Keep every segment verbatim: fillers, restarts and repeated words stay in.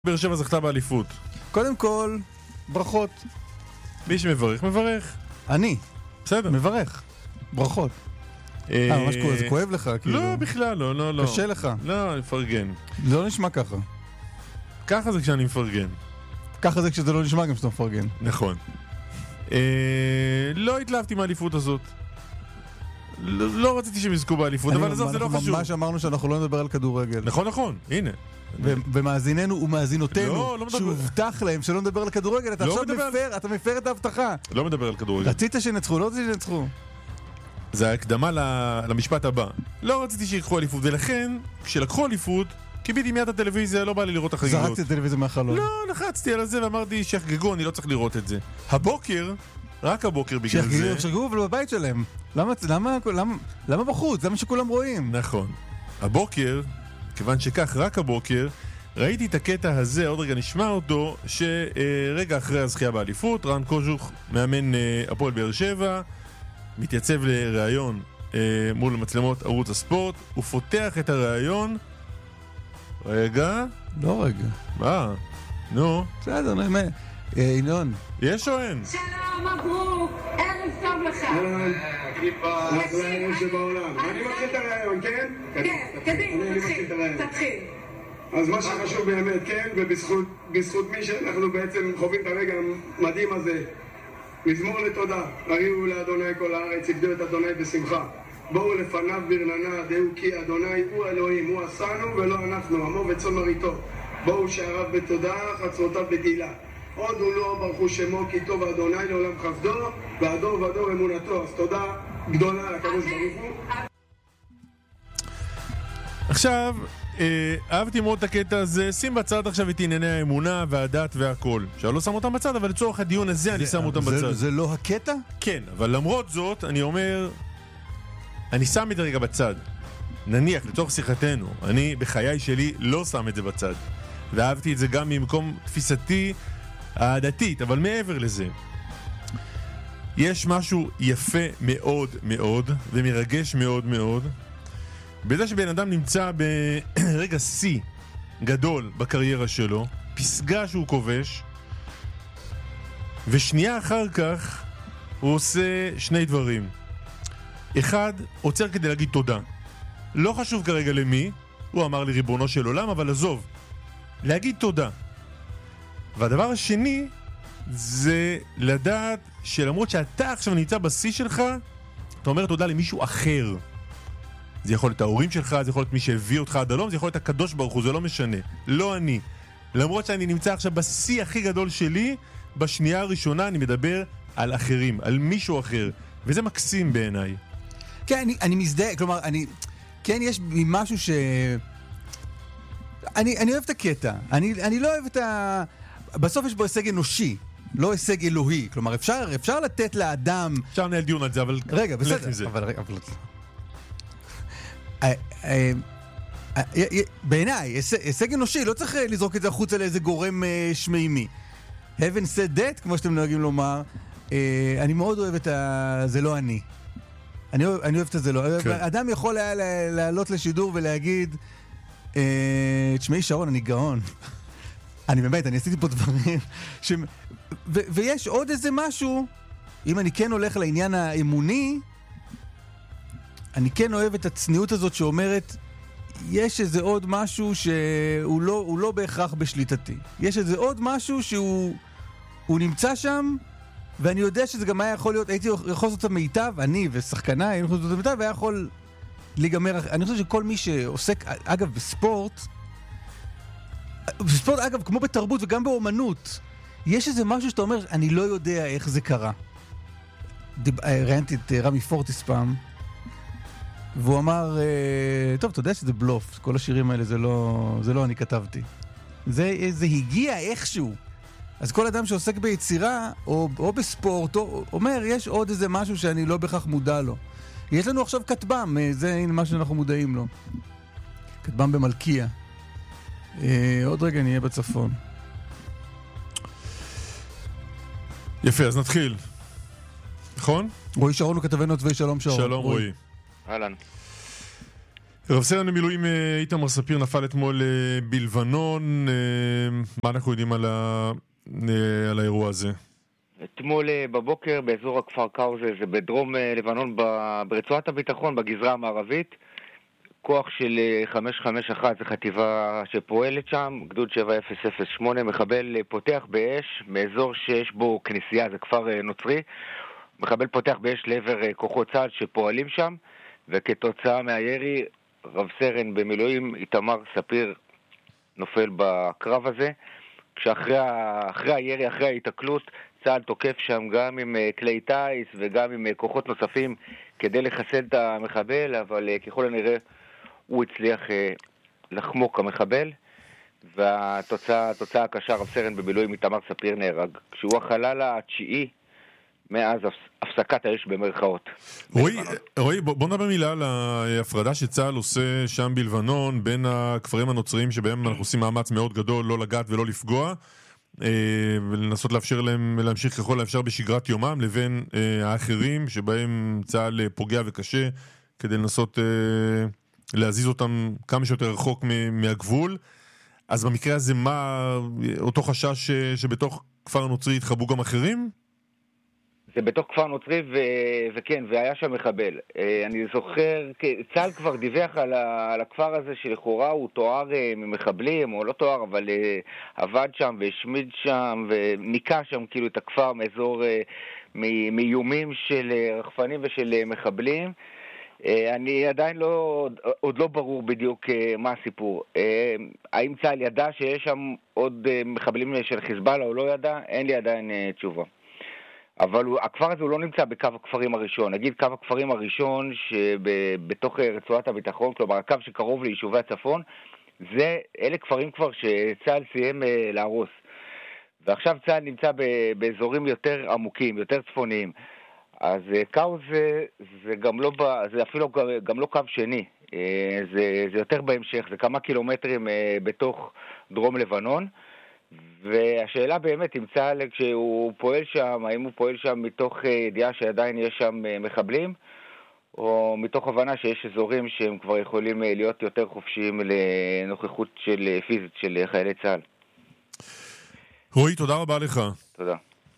באר שבע זכתה באליפות. קודם כל, ברכות. מי שמברך, מברך. אני. בסדר. מברך. ברכות. אה, ממש כואב, זה כואב לך, כאילו. לא, בכלל, לא, לא, לא. קשה לך. לא, אני מפרגן. זה לא נשמע ככה. ככה זה כשאני מפרגן. ככה זה כשזה לא נשמע גם שאתה מפרגן. נכון. לא התלהבתי מהאליפות הזאת. לא רציתי שהם יזכו באליפות, אבל עזוב, זה לא חשוב. ממש אמרנו שאנחנו לא נדבר על כדורגל. נכון, נכון, הנה. ומאזיננו ומאזינותינו, לא, לא שהובטח להם שלא נדבר על כדורגל, אתה עכשיו מפר, אתה מפר את ההבטחה. לא מדבר על כדורגל. רצית שנצחו, לא רציתי שנצחו. זה הקדמה למשפט הבא. לא רציתי שיקחו אליפות, ולכן, כשלקחו אליפות, קיביתי מיד הטלוויזיה, לא בא לי לראות החגיגות. זרקתי את הטלוויזיה מהחלון. לא, לחצתי על זה ואמרתי שיחגגו, אני לא צריך לראות את זה. הבוקר, רק הבוקר בגלל זה. שיחגגו, אבל בבית שלהם. למה, למה, למה, למה בחוץ? זה מה שכולם רואים. נכון. הבוקר, כיוון שכך, רק הבוקר, ראיתי את הקטע הזה, עוד רגע נשמע אותו, שרגע אחרי הזכייה באליפות, רן קוז'וך, מאמן הפועל באר שבע, מתייצב לראיון מול מצלמות ערוץ הספורט, הוא פותח את הראיון. רגע. לא רגע. מה? נו. בסדר, נעמה. אינון. יש או אין? שלום, מברוק, ערב טוב לך. כיפה, הראיון שבעולם. אני מתחיל את הראיון, כן? כן, קדימה, תתחיל, תתחיל. אז מה שחשוב באמת, כן, ובזכות מי שאנחנו בעצם חווים את הרגע המדהים הזה, מזמור לתודה, הריעו לאדוני כל הארץ, עבדו את אדוני בשמחה. בואו לפניו ברננה, דעו כי אדוני הוא אלוהים, הוא עשנו ולא אנחנו, עמו וצאן מרעיתו. בואו שעריו בתודה, חצרותיו בגילה. עוד הוא לא ברכו שמו כי טוב אדוני לעולם חסדו, והדור ודור אמונתו. אז תודה גדולה לקדוש ברוך הוא. עכשיו, אהבתי מאוד את הקטע הזה, שים בצד עכשיו את ענייני האמונה והדת והכל. שאני לא שם אותם בצד, אבל לצורך הדיון הזה אני שם אותם בצד. זה לא הקטע? כן, אבל למרות זאת, אני אומר, אני שם את זה רגע בצד. נניח, לצורך שיחתנו, אני בחיי שלי לא שם את זה בצד. ואהבתי את זה גם ממקום תפיסתי הדתית, אבל מעבר לזה. יש משהו יפה מאוד מאוד, ומרגש מאוד מאוד, בזה שבן אדם נמצא ברגע שיא גדול בקריירה שלו, פסגה שהוא כובש, ושנייה אחר כך הוא עושה שני דברים. אחד, עוצר כדי להגיד תודה. לא חשוב כרגע למי, הוא אמר לי ריבונו של עולם, אבל עזוב, להגיד תודה. והדבר השני זה לדעת שלמרות שאתה עכשיו נמצא בשיא שלך, אתה אומר תודה למישהו אחר. זה יכול להיות ההורים שלך, זה יכול להיות מי שהביא אותך עד הלום, זה יכול להיות הקדוש ברוך הוא, זה לא משנה. לא אני. למרות שאני נמצא עכשיו בשיא הכי גדול שלי, בשנייה הראשונה אני מדבר על אחרים, על מישהו אחר. וזה מקסים בעיניי. כן, אני, אני מזדהה, כלומר, אני... כן, יש משהו ש... אני, אני אוהב את הקטע. אני, אני לא אוהב את ה... בסוף יש בו הישג אנושי, לא הישג אלוהי. כלומר, אפשר, אפשר לתת לאדם... אפשר לנהל דיון על זה, אבל... רגע, בסדר. אבל רגע, אבל... בעיניי, הישג אנושי, לא צריך לזרוק את זה החוצה לאיזה גורם שמימי. Heaven said that, כמו שאתם נוהגים לומר, אני מאוד אוהב את ה... זה לא אני. אני אוהב את זה לא. אדם יכול היה לעלות לשידור ולהגיד, תשמעי שרון, אני גאון. אני באמת, אני עשיתי פה דברים. ויש עוד איזה משהו, אם אני כן הולך לעניין האמוני, אני כן אוהב את הצניעות הזאת שאומרת, יש איזה עוד משהו שהוא לא, הוא לא בהכרח בשליטתי. יש איזה עוד משהו שהוא הוא נמצא שם, ואני יודע שזה גם היה יכול להיות, הייתי יכול לעשות את המיטב, אני ושחקנה, היינו יכולים לעשות את המיטב, והיה יכול להיגמר. אני חושב שכל מי שעוסק, אגב, בספורט, בספורט, אגב, כמו בתרבות וגם באומנות, יש איזה משהו שאתה אומר, אני לא יודע איך זה קרה. ראיינתי את רמי פורטיס פעם, והוא אמר, טוב, אתה יודע שזה בלוף, כל השירים האלה זה לא, זה לא אני כתבתי. זה, זה הגיע איכשהו. אז כל אדם שעוסק ביצירה, או, או בספורט, או, אומר, יש עוד איזה משהו שאני לא בכך מודע לו. יש לנו עכשיו כתבם, זה מה שאנחנו מודעים לו. כתבם במלכיה. אה, עוד רגע נהיה בצפון. יפה, אז נתחיל. נכון? רועי שרון הוא כתבנו צבאי, שלום שרון. שלום רועי. אהלן. רב סרן במילואים איתמר ספיר נפל אתמול בלבנון. מה אנחנו יודעים על, ה... על האירוע הזה? אתמול בבוקר באזור הכפר קאוזה, זה בדרום לבנון, ברצועת הביטחון, בגזרה המערבית, כוח של חמש חמש אחת, זה חטיבה שפועלת שם, גדוד שבע אפס אפס שמונה, מחבל פותח באש מאזור שיש בו כנסייה, זה כפר נוצרי, מחבל פותח באש לעבר כוחות צה"ל שפועלים שם, וכתוצאה מהירי רב סרן במילואים איתמר ספיר נופל בקרב הזה, כשאחרי אחרי הירי, אחרי ההתקלות, צה"ל תוקף שם גם עם כלי טייס וגם עם כוחות נוספים כדי לחסל את המחבל, אבל ככל הנראה הוא הצליח לחמוק המחבל, והתוצאה התוצאה הקשה, רב סרן במילואים איתמר ספיר נהרג, כשהוא החלל התשיעי מאז הפסקת האש במרכאות. רועי, רועי, בוא נדבר מילה על ההפרדה שצה"ל עושה שם בלבנון בין הכפרים הנוצריים שבהם אנחנו עושים מאמץ מאוד גדול לא לגעת ולא לפגוע, ולנסות לאפשר להם להמשיך ככל האפשר בשגרת יומם, לבין האחרים שבהם צה"ל פוגע וקשה כדי לנסות להזיז אותם כמה שיותר רחוק מהגבול. אז במקרה הזה מה אותו חשש שבתוך כפר נוצרי התחבאו גם אחרים? זה בתוך כפר נוצרי, ו... וכן, והיה שם מחבל. אני זוכר, צה"ל כבר דיווח על, ה... על הכפר הזה שלכאורה הוא תואר ממחבלים, או לא תואר, אבל עבד שם והשמיד שם וניקה שם כאילו את הכפר מאזור מ... מאיומים של רחפנים ושל מחבלים. אני עדיין לא, עוד לא ברור בדיוק מה הסיפור. האם צה"ל ידע שיש שם עוד מחבלים של חיזבאללה או לא ידע? אין לי עדיין תשובה. אבל הוא, הכפר הזה הוא לא נמצא בקו הכפרים הראשון. נגיד קו הכפרים הראשון שבתוך רצועת הביטחון, כלומר הקו שקרוב ליישובי הצפון, זה, אלה כפרים כבר שצה"ל סיים להרוס. ועכשיו צה"ל נמצא באזורים יותר עמוקים, יותר צפוניים. אז קו זה, זה גם לא, זה אפילו גם לא קו שני. זה, זה יותר בהמשך, זה כמה קילומטרים בתוך דרום לבנון. והשאלה באמת אם צה"ל כשהוא פועל שם, האם הוא פועל שם מתוך ידיעה שעדיין יש שם מחבלים, או מתוך הבנה שיש אזורים שהם כבר יכולים להיות יותר חופשיים לנוכחות של פיזית של חיילי צה"ל. רועי, תודה רבה לך. תודה.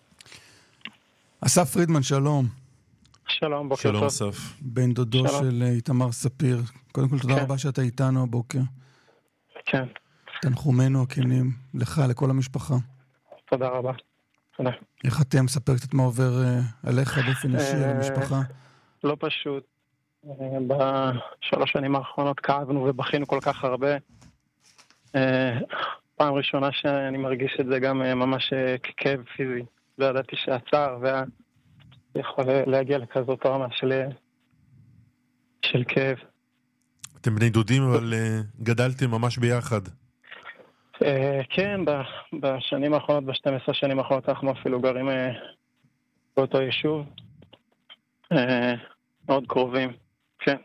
אסף פרידמן, שלום. שלום, בוקר טוב. שלום אסף. בן דודו שלום. של איתמר ספיר. קודם כל תודה כן. רבה שאתה איתנו הבוקר. כן, תנחומינו הכנים לך, לכל המשפחה. תודה רבה. תודה. איך אתם? ספר קצת מה עובר uh, עליך באופן אישי, על אה, המשפחה. לא פשוט. אה, בשלוש שנים האחרונות כאבנו ובכינו כל כך הרבה. אה, פעם ראשונה שאני מרגיש את זה גם אה, ממש אה, ככאב פיזי. לא ידעתי שהצער וה... יכול להגיע לכזאת רמה של, של כאב. אתם בני דודים, אבל uh, גדלתם ממש ביחד. Uh, כן, בשנים האחרונות, ב-שתים עשרה שנים האחרונות, אנחנו אפילו גרים uh, באותו יישוב. Uh, מאוד קרובים, כן.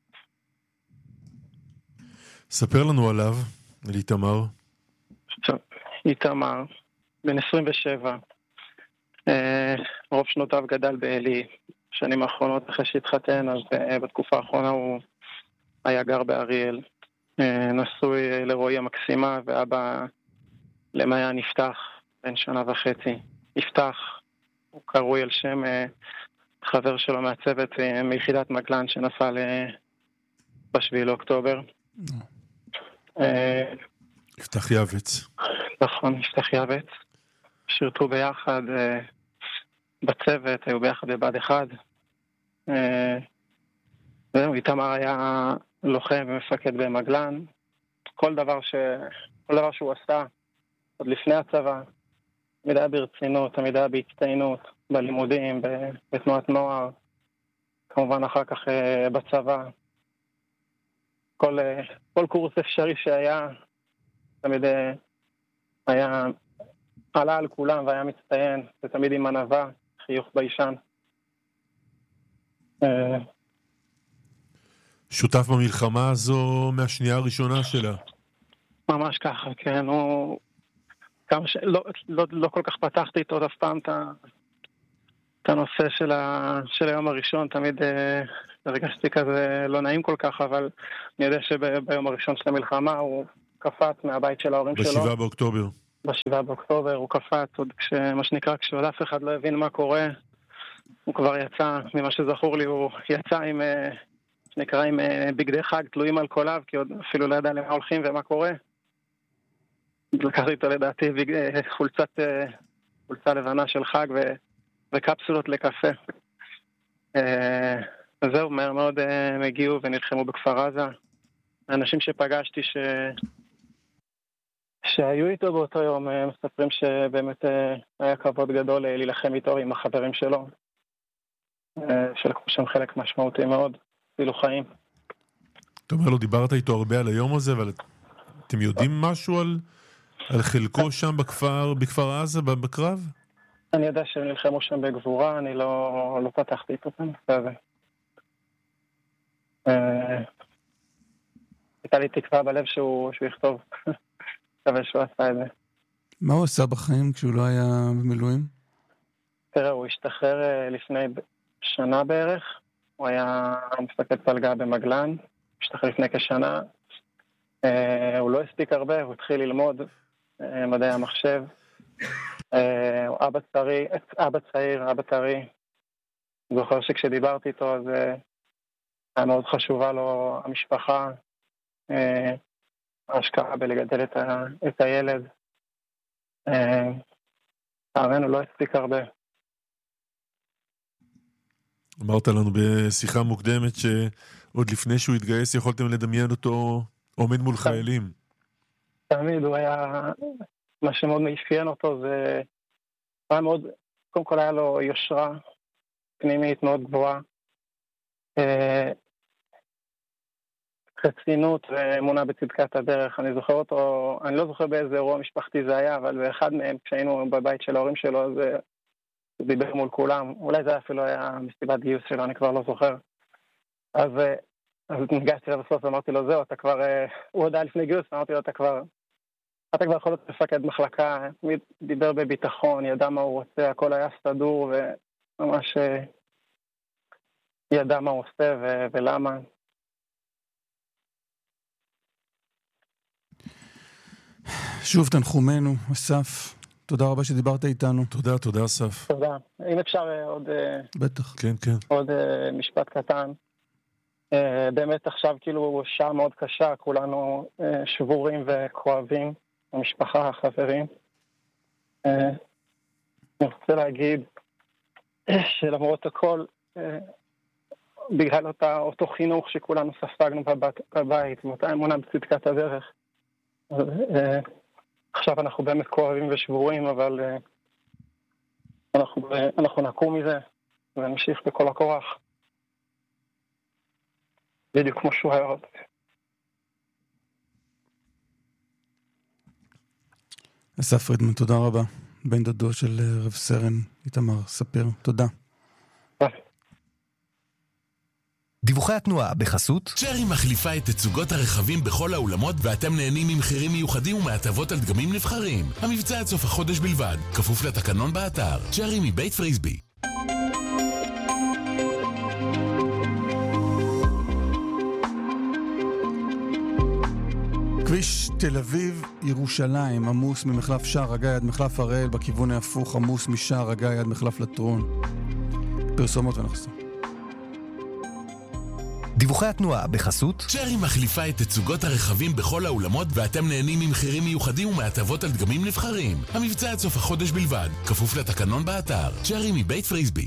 ספר לנו עליו, על איתמר. טוב, איתמר, בן עשרים ושבע. Uh, רוב שנותיו גדל באלי. שנים האחרונות, אחרי שהתחתן, אז uh, בתקופה האחרונה הוא היה גר באריאל. Uh, נשוי לרועי המקסימה, ואבא למעיין יפתח, בן שנה וחצי. יפתח, הוא קרוי על שם uh, חבר שלו מהצוות uh, מיחידת מגלן שנפל uh, בשביעי לאוקטובר. Uh, יפתח יבץ. נכון, יפתח יבץ. שירתו ביחד uh, בצוות, היו ביחד בבד אחד. Uh, זהו, איתמר היה לוחם ומפקד במגלן. כל דבר, ש... כל דבר שהוא עשה, עוד לפני הצבא, תמיד היה ברצינות, תמיד היה בהצטיינות, בלימודים, בתנועת נוער, כמובן אחר כך uh, בצבא. כל, uh, כל קורס אפשרי שהיה, תמיד uh, היה... עלה על כולם והיה מצטיין, ותמיד עם ענווה, חיוך ביישן. שותף במלחמה הזו מהשנייה הראשונה שלה. ממש ככה, כן. הוא... כמה ש... לא, לא, לא כל כך פתחתי איתו אף פעם את את הנושא של, ה, של היום הראשון, תמיד אה, הרגשתי כזה לא נעים כל כך, אבל אני יודע שביום הראשון של המלחמה הוא קפץ מהבית של ההורים שלו. בשבעה באוקטובר. בשבעה באוקטובר הוא קפץ, עוד כש, מה שנקרא, כשעוד אף אחד לא הבין מה קורה, הוא כבר יצא, ממה שזכור לי, הוא יצא עם, שנקרא, עם בגדי חג תלויים על קוליו, כי עוד אפילו לא ידע למה הולכים ומה קורה. לקחתי איתו לדעתי חולצת, חולצה לבנה של חג ו, וקפסולות לקפה. וזהו, מהר מאוד הם הגיעו ונלחמו בכפר עזה. האנשים שפגשתי ש... שהיו איתו באותו יום מספרים שבאמת היה כבוד גדול להילחם איתו עם החברים שלו, שלקחו שם חלק משמעותי מאוד, אפילו חיים. אתה אומר לו, דיברת איתו הרבה על היום הזה, אבל אתם יודעים משהו על, על חלקו שם בכפר, בכפר עזה, בקרב? אני יודע שהם נלחמו שם בגבורה, אני לא, לא פתחתי איתו כאן, זה. הייתה לי תקווה בלב שהוא, שהוא יכתוב. מקווה שהוא עשה את זה. מה הוא עשה בחיים כשהוא לא היה במילואים? תראה, הוא השתחרר לפני שנה בערך. הוא היה מפקד פלגה במגלן. השתחרר לפני כשנה. הוא לא הספיק הרבה, הוא התחיל ללמוד מדעי המחשב. הוא אבא צעיר, אבא צעיר, אבא טרי. זוכר שכשדיברתי איתו, אז היה מאוד חשובה לו המשפחה. ההשקעה בלגדל את, ה, את הילד. הערנו לא הספיק הרבה. אמרת לנו בשיחה מוקדמת שעוד לפני שהוא התגייס יכולתם לדמיין אותו עומד מול חיילים. תמיד הוא היה, מה שמאוד מאפיין אותו זה, היה מאוד, קודם כל היה לו יושרה פנימית מאוד גבוהה. רצינות ואמונה בצדקת הדרך. אני זוכר אותו, אני לא זוכר באיזה אירוע משפחתי זה היה, אבל באחד מהם, כשהיינו בבית של ההורים שלו, אז הוא דיבר מול כולם. אולי זה אפילו היה מסיבת גיוס שלו, אני כבר לא זוכר. אז, אז ניגשתי לבסוף ואמרתי לו, זהו, אתה כבר, הוא הודעה לפני גיוס, אמרתי לו, אתה כבר, אתה כבר יכול להיות מפקד מחלקה, דיבר בביטחון, ידע מה הוא רוצה, הכל היה סדור, וממש ידע מה הוא עושה ו- ולמה. שוב תנחומנו, אסף, תודה רבה שדיברת איתנו. תודה, תודה אסף. תודה. אם אפשר עוד... בטח. כן, כן. עוד משפט קטן. באמת עכשיו כאילו שעה מאוד קשה, כולנו שבורים וכואבים, המשפחה, החברים. אני רוצה להגיד שלמרות הכל, בגלל אותה, אותו חינוך שכולנו ספגנו בבית, בבית ואותה אמונה בצדקת הדרך, עכשיו אנחנו באמת כואבים ושבורים, אבל אנחנו, אנחנו נקום מזה ונמשיך בכל הכוח. בדיוק כמו שהוא היה רוצה. אסף פרידמן, תודה רבה. בן דודו של רב סרן איתמר ספיר, תודה. דיווחי התנועה בחסות צ'רי מחליפה את תצוגות הרכבים בכל האולמות ואתם נהנים ממחירים מיוחדים ומהטבות על דגמים נבחרים. המבצע עד סוף החודש בלבד, כפוף לתקנון באתר. צ'רי מבית פריסבי. כביש תל אביב ירושלים עמוס ממחלף שער הגיא עד מחלף הראל, בכיוון ההפוך עמוס משער הגיא עד מחלף לטרון. פרסומות ונחזור. דיווחי התנועה בחסות צ'רי מחליפה את תצוגות הרכבים בכל האולמות ואתם נהנים ממחירים מיוחדים ומהטבות על דגמים נבחרים. המבצע עד סוף החודש בלבד, כפוף לתקנון באתר. צ'רי מבית פריסבי.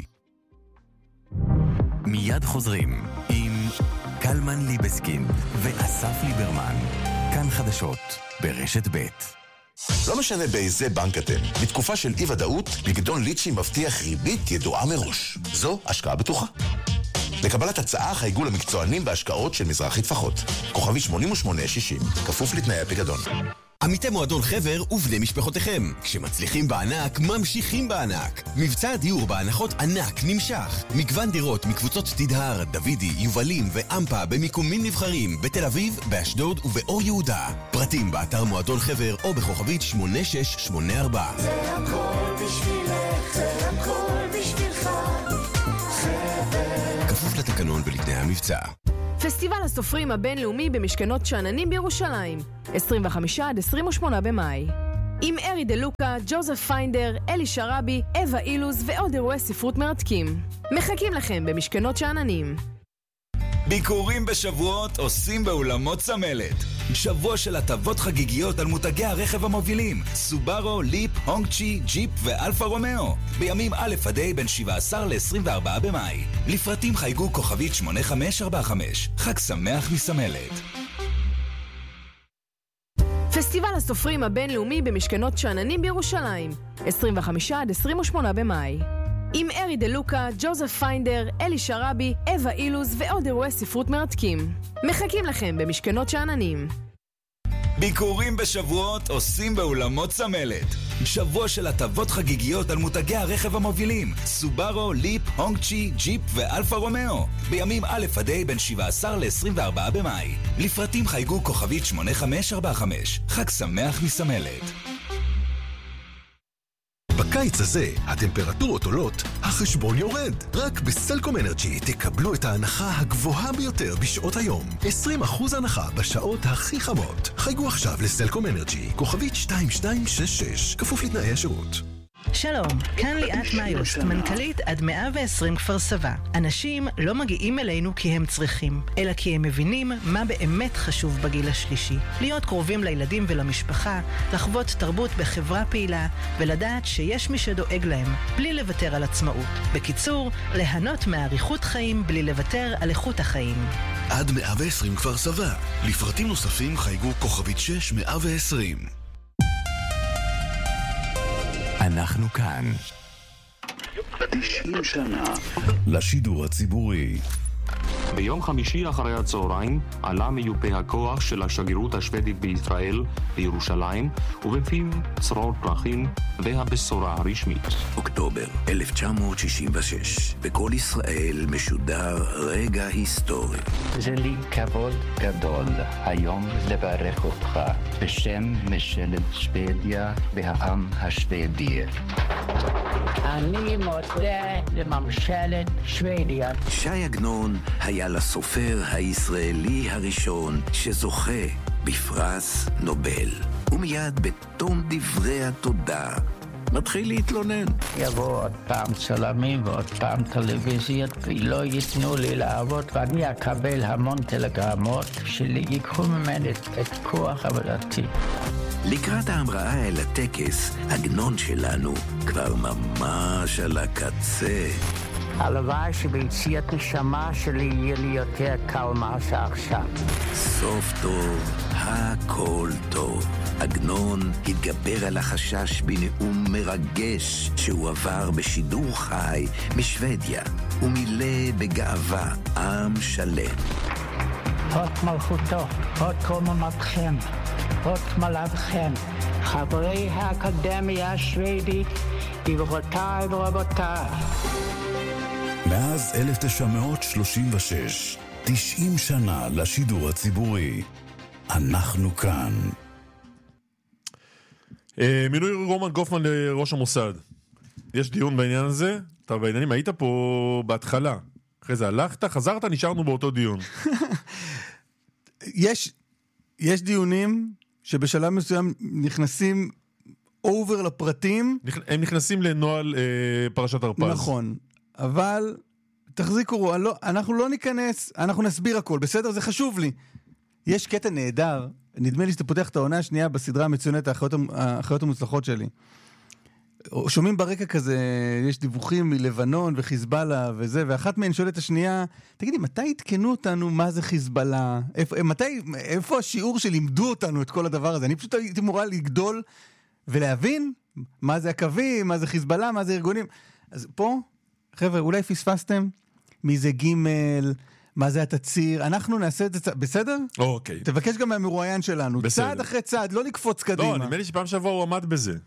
מיד חוזרים עם קלמן ליבסקין ואסף ליברמן. כאן חדשות ברשת ב'. לא משנה באיזה בנק אתם, בתקופה של אי-ודאות, פיקדון ליצ'י מבטיח ריבית ידועה מראש. זו השקעה בטוחה. לקבלת הצעה חייגו למקצוענים בהשקעות של מזרחי טפחות. כוכבי שמונים ושמונה שישים, כפוף לתנאי הפיקדון. עמיתי מועדון חבר ובני משפחותיכם. כשמצליחים בענק, ממשיכים בענק. מבצע דיור בהנחות ענק נמשך. מגוון דירות מקבוצות תדהר, דוידי, יובלים ואמפה במיקומים נבחרים בתל אביב, באשדוד ובאור יהודה. פרטים באתר מועדון חבר או בכוכבית שמונה שש שמונה ארבע. זה הכל בשבילך, זה הכל בשבילך. לתקנון ולתנאי המבצע. פסטיבל הסופרים הבינלאומי במשכנות שאננים בירושלים, עשרים וחמישה עד עשרים ושמונה במאי. עם ארי דלוקה, ג'וזף פיינדר, אלי שרבי, אווה אילוז ועוד אירועי ספרות מרתקים. מחכים לכם במשכנות שאננים. ביקורים בשבועות עושים באולמות צמלת. שבוע של הטבות חגיגיות על מותגי הרכב המובילים, סובארו, ליפ, הונג-צ'י, ג'יפ ואלפה רומאו. בימים א' עד ה' בין שבעה עשר ל-עשרים וארבעה במאי. לפרטים חייגו כוכבית שמונה חמש ארבע חמש. חג שמח מסמלת. פסטיבל הסופרים הבינלאומי במשכנות שאננים בירושלים, עשרים וחמישה עד עשרים ושמונה במאי. עם ארי דלוקה, ג'וזף פיינדר, אלי שרבי, אווה אילוז ועוד אירועי ספרות מרתקים. מחכים לכם במשכנות שאננים. ביקורים בשבועות עושים באולמות צמלת. שבוע של הטבות חגיגיות על מותגי הרכב המובילים, סובארו, ליפ, הונג-צ'י, ג'יפ ואלפה רומאו. בימים א' עד ה' בין שבעה עשר ל-עשרים וארבעה במאי. לפרטים חייגו כוכבית שמונה חמש ארבע חמש. חג שמח מסמלת. בקיץ הזה הטמפרטורות עולות, החשבון יורד. רק בסלקום אנרג'י תקבלו את ההנחה הגבוהה ביותר בשעות היום. עשרים אחוז הנחה בשעות הכי חמות. חייגו עכשיו לסלקום אנרג'י, כוכבית שתיים שתיים שש שש, כפוף לתנאי השירות. שלום, כאן ליאת מאיוסט, מנכ"לית עד מאה ועשרים כפר סבא. אנשים לא מגיעים אלינו כי הם צריכים, אלא כי הם מבינים מה באמת חשוב בגיל השלישי. להיות קרובים לילדים ולמשפחה, לחוות תרבות בחברה פעילה, ולדעת שיש מי שדואג להם, בלי לוותר על עצמאות. בקיצור, ליהנות מאריכות חיים בלי לוותר על איכות החיים. עד מאה ועשרים כפר סבא. לפרטים נוספים חייגו כוכבית שש מאה ועשרים. אנחנו כאן. תשעים שנה לשידור הציבורי. ביום חמישי אחרי הצהריים עלה מיופה הכוח של השגרירות השוודית בישראל בירושלים, ובפיו צרור פרחים והבשורה הרשמית. אוקטובר אלף תשע מאות שישים ושש, בכל ישראל משודר רגע היסטורי. זה לי כבוד גדול היום לברך אותך בשם ממשלת שוודיה והעם השוודי. אני מודה לממשלת שוודיה. שי עגנון היה לסופר הישראלי הראשון שזוכה בפרס נובל. ומיד בתום דברי התודה מתחיל להתלונן. יבוא עוד פעם צלמים ועוד פעם טלוויזיות ולא ייתנו לי לעבוד, ואני אקבל המון טלגרמות שיקחו ממני את כוח עבודתי. לקראת ההמראה אל הטקס, עגנון שלנו כבר ממש על הקצה. הלוואי שביציאת נשמה שלי יהיה לי יותר קל מה שעכשיו. סוף טוב, הכל טוב. עגנון התגבר על החשש בנאום מרגש שהוא עבר בשידור חי משוודיה, ומילא בגאווה עם שלם. הוד מלכותו, הוד קוממתכם, הוד מלככם, חברי האקדמיה השוודית, גבירותיי ורבותיי. מאז אלף תשע מאות שלושים ושש, תשעים שנה לשידור הציבורי. אנחנו כאן. מינוי רומן גופמן לראש המוסד. יש דיון בעניין הזה? אתה בעניינים, היית פה בהתחלה. אחרי זה הלכת, חזרת, נשארנו באותו דיון. יש, יש דיונים שבשלב מסוים נכנסים אובר לפרטים. הם נכנסים לנועל אה, פרשת הרפז. נכון. אבל תחזיקו, לא, אנחנו לא ניכנס, אנחנו נסביר הכל, בסדר? זה חשוב לי. יש קטע נהדר, נדמה לי שאתה פותח את העונה השנייה בסדרה המצוינת, האחיות, האחיות המוצלחות שלי. שומעים ברקע כזה, יש דיווחים מלבנון וחיזבאללה וזה, ואחת מהן שואלת השנייה, תגידי, מתי התקנו אותנו מה זה חיזבאללה? איפה, מתי, איפה השיעור שלימדו אותנו את כל הדבר הזה? אני פשוט הייתי מורה לגדול ולהבין מה זה הקווים, מה זה חיזבאללה, מה זה ארגונים. אז פה, חבר'ה, אולי פספסתם מי זה ג' מה זה התציר, אנחנו נעשה את זה, בסדר? אוקיי. תבקש גם מהמרואיין שלנו, בסדר. צעד אחרי צעד, לא לקפוץ קדימה. לא, נדמה לי שפעם שעבר הוא עמד בזה.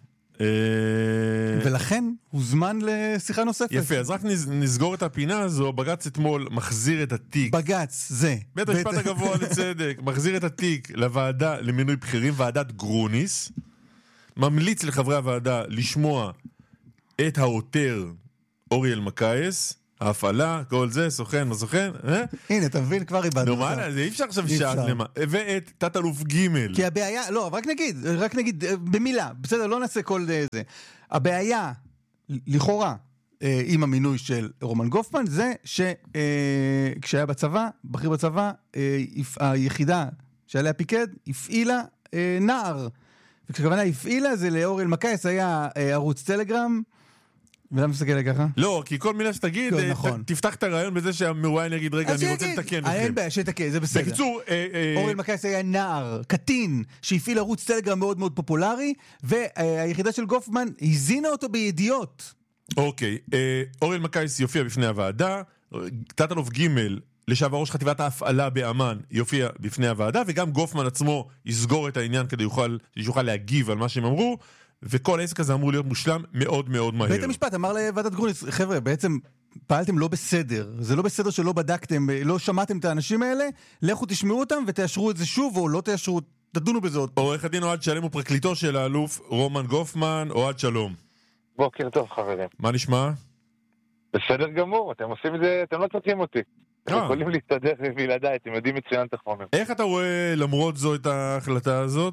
ולכן הוא זמן לשיחה נוספת. יפה, אז רק נסגור את הפינה הזו. בג"ץ אתמול מחזיר את התיק. בג"ץ, זה. בית המשפט הגבוה לצדק מחזיר את התיק לוועדה למינוי בכירים, ועדת גרוניס. ממליץ לחברי הוועדה לשמוע את העותר אוריאל מקייס, ההפעלה, כל זה, סוכן, לא סוכן, אה? הנה, אתה מבין, כבר איבדנו. נו, מה, זה אי אפשר עכשיו שעה שלמה. ואת תת אלוף ג'. כי הבעיה, לא, רק נגיד, רק נגיד, במילה, בסדר, לא נעשה כל זה. הבעיה, לכאורה, עם המינוי של רומן גופמן, זה שכשהיה בצבא, בכיר בצבא, היחידה שעליה פיקד, הפעילה נער. וכשכוונה הפעילה, זה לאורל מקייס, היה ערוץ טלגרם, ולמה מסתכל לי ככה? לא, כי כל מילה שתגיד, תפתח את הרעיון בזה שהמרואיין יגיד, רגע, אני רוצה לתקן אתכם. אין בעיה, שתקן, זה בסדר. בקיצור, אורל מקייס היה נער, קטין, שהפעיל ערוץ טלגרם מאוד מאוד פופולרי, והיחידה של גופמן הזינה אותו בידיעות. אוקיי, אורל מקייס יופיע בפני הוועדה, תת אלוף ג' לשעבר ראש חטיבת ההפעלה באמן יופיע בפני הוועדה, וגם גופמן עצמו יסגור את העניין כדי יוכל, שיוכל להגיב על מה שהם אמרו, וכל העסק הזה אמור להיות מושלם מאוד מאוד מהר. בית המשפט אמר לוועדת גרוניס, חבר'ה, בעצם פעלתם לא בסדר, זה לא בסדר שלא בדקתם, לא שמעתם את האנשים האלה, לכו תשמעו אותם ותאשרו את זה שוב, או לא תאשרו, תדונו בזה עוד. עורך הדין אוהד שלם הוא פרקליטו של האלוף רומן גופמן. אוהד, שלום. בוקר טוב, חברים. מה נשמע? בסדר גמור, אתם עושים את זה, אתם לא צריכים אותי. אתם יכולים להסתדר בלעדיי, אתם יודעים מצוין את החומר. איך אתה רואה למרות זו את ההחלטה הזאת?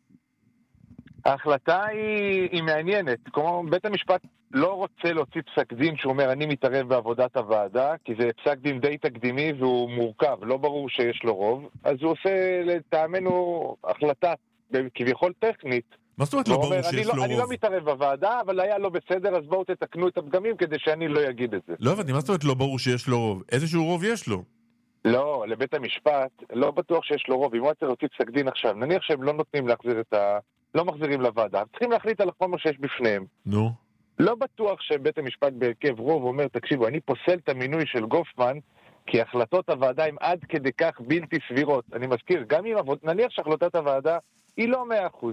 ההחלטה היא, היא מעניינת. כמו בית המשפט לא רוצה להוציא פסק דין שאומר אני מתערב בעבודת הוועדה, כי זה פסק דין די תקדימי והוא מורכב, לא ברור שיש לו רוב, אז הוא עושה לטעמנו החלטה כביכול טכנית. מה זאת אומרת לא ברור שיש לו רוב? אני לא מתערב בוועדה, אבל היה לא בסדר, אז בואו תתקנו את הפגמים כדי שאני לא אגיד את זה. לא הבנתי, מה זאת אומרת לא ברור שיש לו רוב? איזשהו רוב יש לו? לא, לבית המשפט לא בטוח שיש לו רוב. אם הוא צריך להוציא פסק דין עכשיו, נניח שהם לא נותנים להחזיר את ה... לא מחזירים לוועדה, צריכים להחליט על החומר שיש בפניהם. נו. לא בטוח שבית המשפט בהרכב רוב אומר, תקשיבו, אני פוסל את המינוי של גופמן, כי החלטות הוועדה הן עד כדי כך בלתי סבירות. אני מזכיר, גם אם נניח שהחלטת הוועדה היא לא מאה אחוז.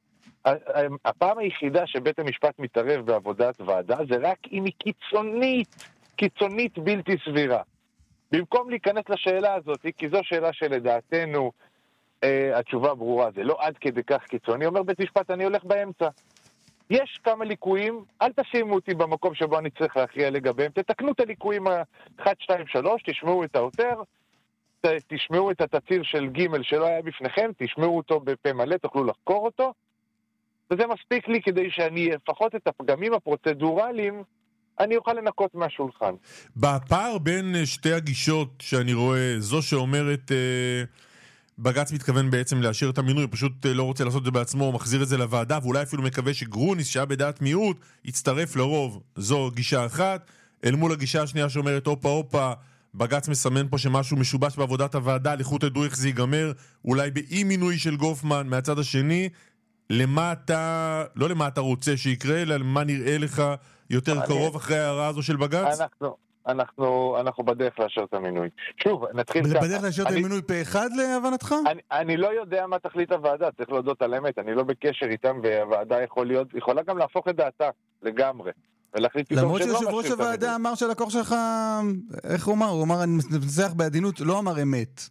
הפעם היחידה שבית המשפט מתערב בעבודת ועדה, זה רק אם היא קיצונית, קיצונית בלתי סבירה. במקום להיכנס לשאלה הזאת, כי זו שאלה שלדעתנו, Uh, התשובה ברורה, זה לא עד כדי כך קיצוני. אומר בית משפט, אני הולך באמצע. יש כמה ליקויים, אל תשימו אותי במקום שבו אני צריך להכריע לגביהם, תתקנו את הליקויים אחת, שתיים, שלוש, תשמעו את העותר, ת, תשמעו את התציר של ג' שלא היה בפניכם, תשמעו אותו בפה מלא, תוכלו לחקור אותו, וזה מספיק לי כדי שאני לפחות את הפגמים הפרוצדורליים, אני אוכל לנקות מהשולחן. בפער בין שתי הגישות שאני רואה, זו שאומרת... Uh... בג"ץ מתכוון בעצם להשאיר את המינוי, פשוט לא רוצה לעשות את זה בעצמו, מחזיר את זה לוועדה, ואולי אפילו מקווה שגרוניס, שהיה בדעת מיעוט, יצטרף לרוב. זו גישה אחת. אל מול הגישה השנייה שאומרת, אופה אופה, בג"ץ מסמן פה שמשהו משובש בעבודת הוועדה, לכו תדעו איך זה ייגמר, אולי באי מינוי של גופמן. מהצד השני, למה אתה, לא למה אתה רוצה שיקרה, אלא למה נראה לך יותר קרוב אחרי ההערה הזו של בג"ץ? אנחנו... אנחנו, אנחנו בדרך לאשר את המינוי. שוב, נתחיל ככה. בדרך לאשר את המינוי פה אחד להבנתך? אני, אני לא יודע מה תחליט הוועדה, צריך להודות על האמת, אני לא בקשר איתם, והוועדה יכול להיות, יכולה גם להפוך את דעתה לגמרי. למרות שיושב ראש הוועדה אמר שהלקוח שלך, איך הוא אמר? הוא אמר, אני מנסח בעדינות, לא אמר אמת.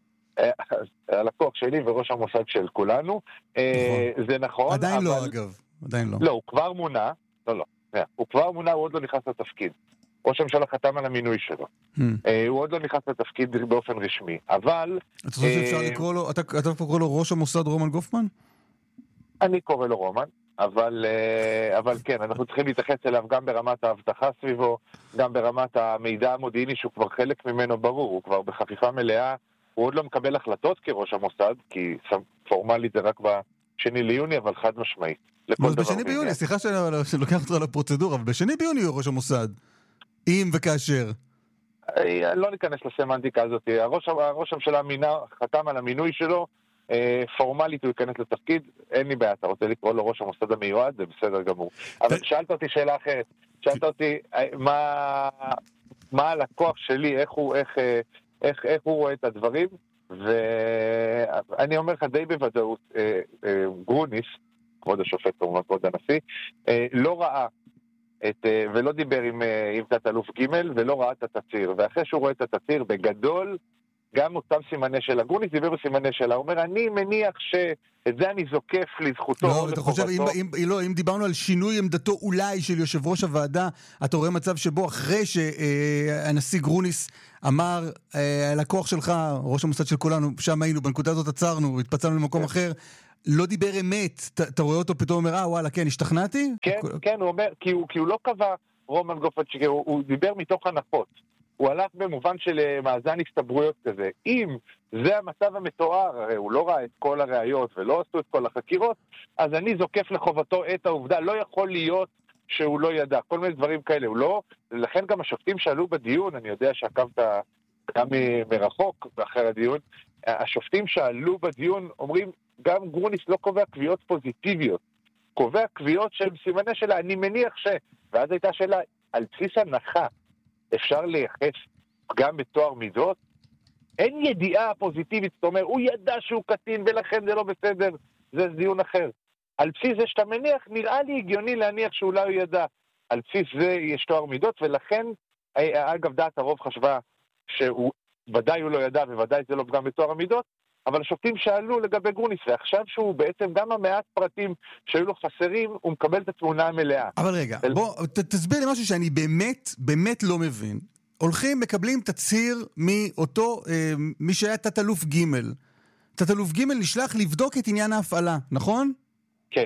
הלקוח שלי וראש המוסד של כולנו, זה נכון. עדיין לא, אגב. עדיין לא. לא, הוא כבר מונה, לא, לא. הוא כבר מונה, הוא עוד לא נכנס לתפקיד. ראש הממשלה חתם על המינוי שלו. הוא עוד לא נכנס לתפקיד באופן רשמי, אבל... אתה חושב שאפשר לקרוא לו, אתה קורא לו ראש המוסד רומן גופמן? אני קורא לו רומן, אבל כן, אנחנו צריכים להתייחס אליו גם ברמת ההבטחה סביבו, גם ברמת המידע המודיעיני שהוא כבר חלק ממנו ברור, הוא כבר בחפיפה מלאה, הוא עוד לא מקבל החלטות כראש המוסד, כי פורמלית זה רק בשני ליוני, אבל חד משמעית. בשני ביוני, סליחה שאני לוקח אותו על הפרוצדורה, אבל בשני ביוני הוא ראש המוסד. אם וכאשר. לא ניכנס לסמנטיקה הזאת. הראש הממשלה חתם על המינוי שלו, פורמלית הוא ייכנס לתפקיד, אין לי בעיה, אתה רוצה לקרוא לו ראש המוסד המיועד, זה בסדר גמור. אבל שאלת אותי שאלה אחרת, שאלת אותי מה הלקוח שלי, איך הוא רואה את הדברים, ואני אומר לך די בוודאות, גרוניס, כבוד השופט, כבוד הנשיא, לא ראה את, ולא דיבר עם, עם תת אלוף ג' ולא ראה את התציר, ואחרי שהוא רואה את התציר בגדול, גם אותם סימני שלה. גרוניס דיבר בסימני שלה, הוא אומר, אני מניח שאת זה אני זוקף לזכותו. לא, אתה חושב, אם, אם, לא, אם דיברנו על שינוי עמדתו אולי של יושב ראש הוועדה, אתה רואה מצב שבו אחרי שהנשיא גרוניס אמר, הלקוח שלך, ראש המוסד של כולנו, שם היינו, בנקודה הזאת עצרנו, התפצלנו למקום אחר, לא דיבר אמת, אתה רואה אותו פתאום אומר, אה, וואלה, כן, השתכנעתי? כן, כן, הוא אומר, כי הוא, כי הוא לא קבע רומן גופמן, הוא, הוא דיבר מתוך הנחות. הוא הלך במובן של מאזן הסתברויות כזה. אם זה המצב המתואר, הרי הוא לא ראה את כל הראיות ולא עשו את כל החקירות, אז אני זוקף לחובתו את העובדה. לא יכול להיות שהוא לא ידע. כל מיני דברים כאלה. הוא לא, לכן גם השופטים שעלו בדיון, אני יודע שעקבת גם מרחוק אחר הדיון, השופטים שעלו בדיון אומרים, גם גרוניס לא קובע קביעות פוזיטיביות. קובע קביעות של סימני שלה, אני מניח ש... ואז הייתה שאלה, על בסיס הנחה, אפשר לייחס גם בתואר מידות? אין ידיעה פוזיטיבית, זאת אומרת, הוא ידע שהוא קטין ולכן זה לא בסדר, זה דיון אחר. על בסיס זה שאתה מניח, נראה לי הגיוני להניח שאולי הוא ידע. על בסיס זה יש תואר מידות, ולכן, אגב, דעת הרוב חשבה שהוא, ודאי הוא לא ידע, וודאי זה לא פגם בתואר המידות, אבל השופטים שאלו לגבי גרוניס, ועכשיו שהוא בעצם גם המעט פרטים שהיו לו חסרים, הוא מקבל את התמונה המלאה. אבל רגע, אל... בוא, ת, תסביר לי משהו שאני באמת, באמת לא מבין. הולכים, מקבלים תצהיר מאותו, אה, מי שהיה תת-אלוף ג'. תת-אלוף ג' נשלח לבדוק את עניין ההפעלה, נכון? כן.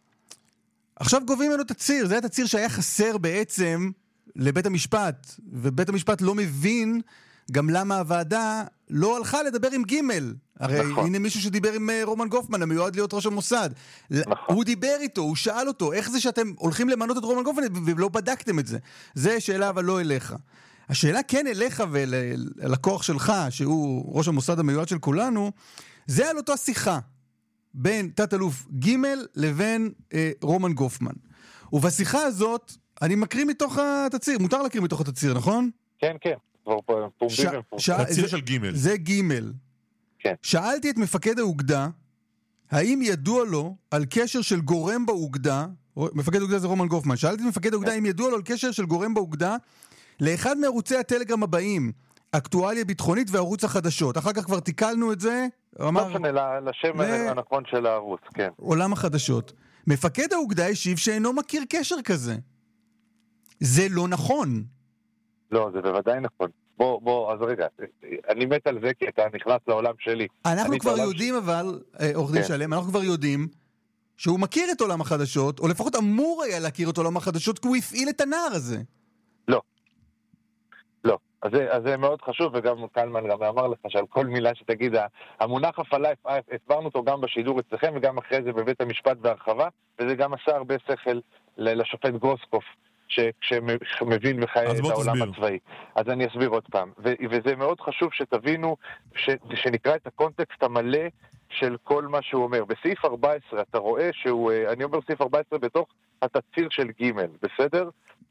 עכשיו גובים ממנו תצהיר, זה היה תצהיר שהיה חסר בעצם לבית המשפט, ובית המשפט לא מבין גם למה הוועדה לא הלכה לדבר עם ג'. הרי נכון. הנה מישהו שדיבר עם רומן גופמן, המיועד להיות ראש המוסד. נכון. הוא דיבר איתו, הוא שאל אותו, איך זה שאתם הולכים למנות את רומן גופמן ולא בדקתם את זה? זה שאלה אבל לא אליך. השאלה כן אליך וללקוח שלך, שהוא ראש המוסד המיועד של כולנו, זה על אותו שיחה בין תת-אלוף ג' לבין אה, רומן גופמן. ובשיחה הזאת, אני מקריא מתוך התצהיר, מותר להקריא מתוך התצהיר, נכון? כן, כן. תצהיר של ג'. זה ג'. כן. שאלתי את מפקד האוגדה, האם ידוע לו על קשר של גורם באוגדה, מפקד האוגדה זה רומן גופמן, שאלתי את מפקד האוגדה האם ידוע לו על קשר של גורם באוגדה, לאחד מערוצי הטלגרם הבאים, אקטואליה ביטחונית וערוץ החדשות. אחר כך כבר תיקלנו את זה, אמר... לא שונה, לשם הנכון של הערוץ, כן. עולם החדשות. מפקד האוגדה השיב שאינו מכיר קשר כזה. זה לא נכון. לא, זה בוודאי נכון. בוא, בוא, אז רגע, אני מת על זה כי אתה נכנס לעולם שלי. אנחנו כבר יודעים ש... אבל, עורך דין שלם, אנחנו כבר יודעים שהוא מכיר את עולם החדשות, או לפחות אמור היה להכיר את עולם החדשות, כי הוא הפעיל את הנער הזה. לא. לא. אז זה, אז זה מאוד חשוב, וגם קלמן גם אמר לך שעל כל מילה שתגיד, המונח הפעלה, הסברנו אותו גם בשידור אצלכם, וגם אחרי זה בבית המשפט בהרחבה, וזה גם עשה הרבה שכל לשופט גרוסקוף, שמבין וחי את העולם הצבאי. אז אני אסביר עוד פעם. וזה מאוד חשוב שתבינו, שנקרא את הקונטקסט המלא של כל מה שהוא אומר. בסעיף ארבע עשרה אתה רואה שהוא, אני אומר סעיף ארבע עשרה בתוך התצהיר של ג', בסדר?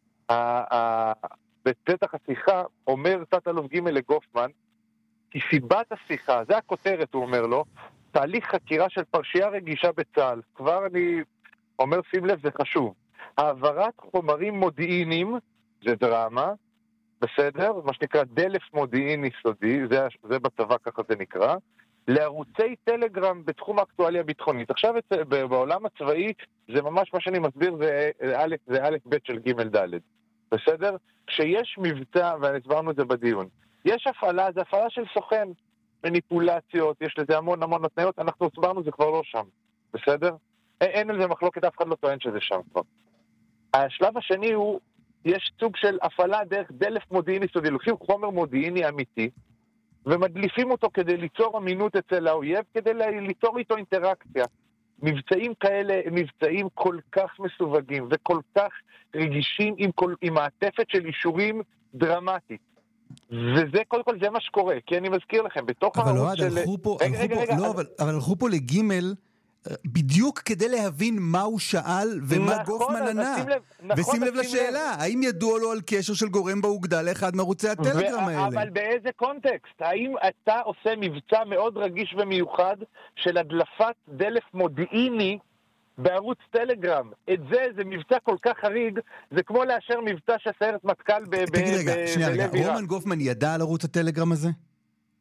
בפתח השיחה אומר תת-אלוף ג' לגופמן, כי סיבת השיחה, זה הכותרת הוא אומר לו, תהליך חקירה של פרשייה רגישה בצה"ל. כבר אני אומר, שים לב, זה חשוב. העברת חומרים מודיעיניים, זה דרמה, בסדר? מה שנקרא דלף מודיעיני סודי, זה, זה בצבא ככה זה נקרא, לערוצי טלגרם בתחום האקטואליה הביטחונית. עכשיו בעולם הצבאי, זה ממש מה שאני מסביר, זה א', זה א' ב' של ג' ד', בסדר? כשיש מבצע, והסברנו את זה בדיון, יש הפעלה, זה הפעלה של סוכן, מניפולציות, יש לזה המון המון התניות, אנחנו הסברנו זה כבר לא שם, בסדר? אין על זה מחלוקת, אף אחד לא טוען שזה שם כבר. השלב השני הוא, יש סוג של הפעלה דרך דלף מודיעיני סודי, לוקחים חומר מודיעיני אמיתי, ומדליפים אותו כדי ליצור אמינות אצל האויב, כדי ליצור איתו אינטראקציה. מבצעים כאלה, מבצעים כל כך מסווגים, וכל כך רגישים עם, כל, עם מעטפת של אישורים דרמטית. וזה, קודם כל, זה מה שקורה, כי אני מזכיר לכם, בתוך הערוץ של... הלכו פה, רגע, הלכו רגע, פה, רגע, לא, אז... אבל, אבל הלכו פה לגימל, בדיוק כדי להבין מה הוא שאל ומה נכון, גופמן ענה. נכון, ושים לב לשאלה, לב. האם ידוע לו על קשר של גורם באוגדה לאחד מערוצי הטלגרם ו- האלה? אבל באיזה קונטקסט? האם אתה עושה מבצע מאוד רגיש ומיוחד של הדלפת דלף מודיעיני בערוץ טלגרם? את זה, זה מבצע כל כך חריג, זה כמו לאשר מבצע שסיירת מטכ"ל ב- תגיד ב- רגע, ב- שנייה רגע, רומן גופמן ידע על ערוץ הטלגרם הזה?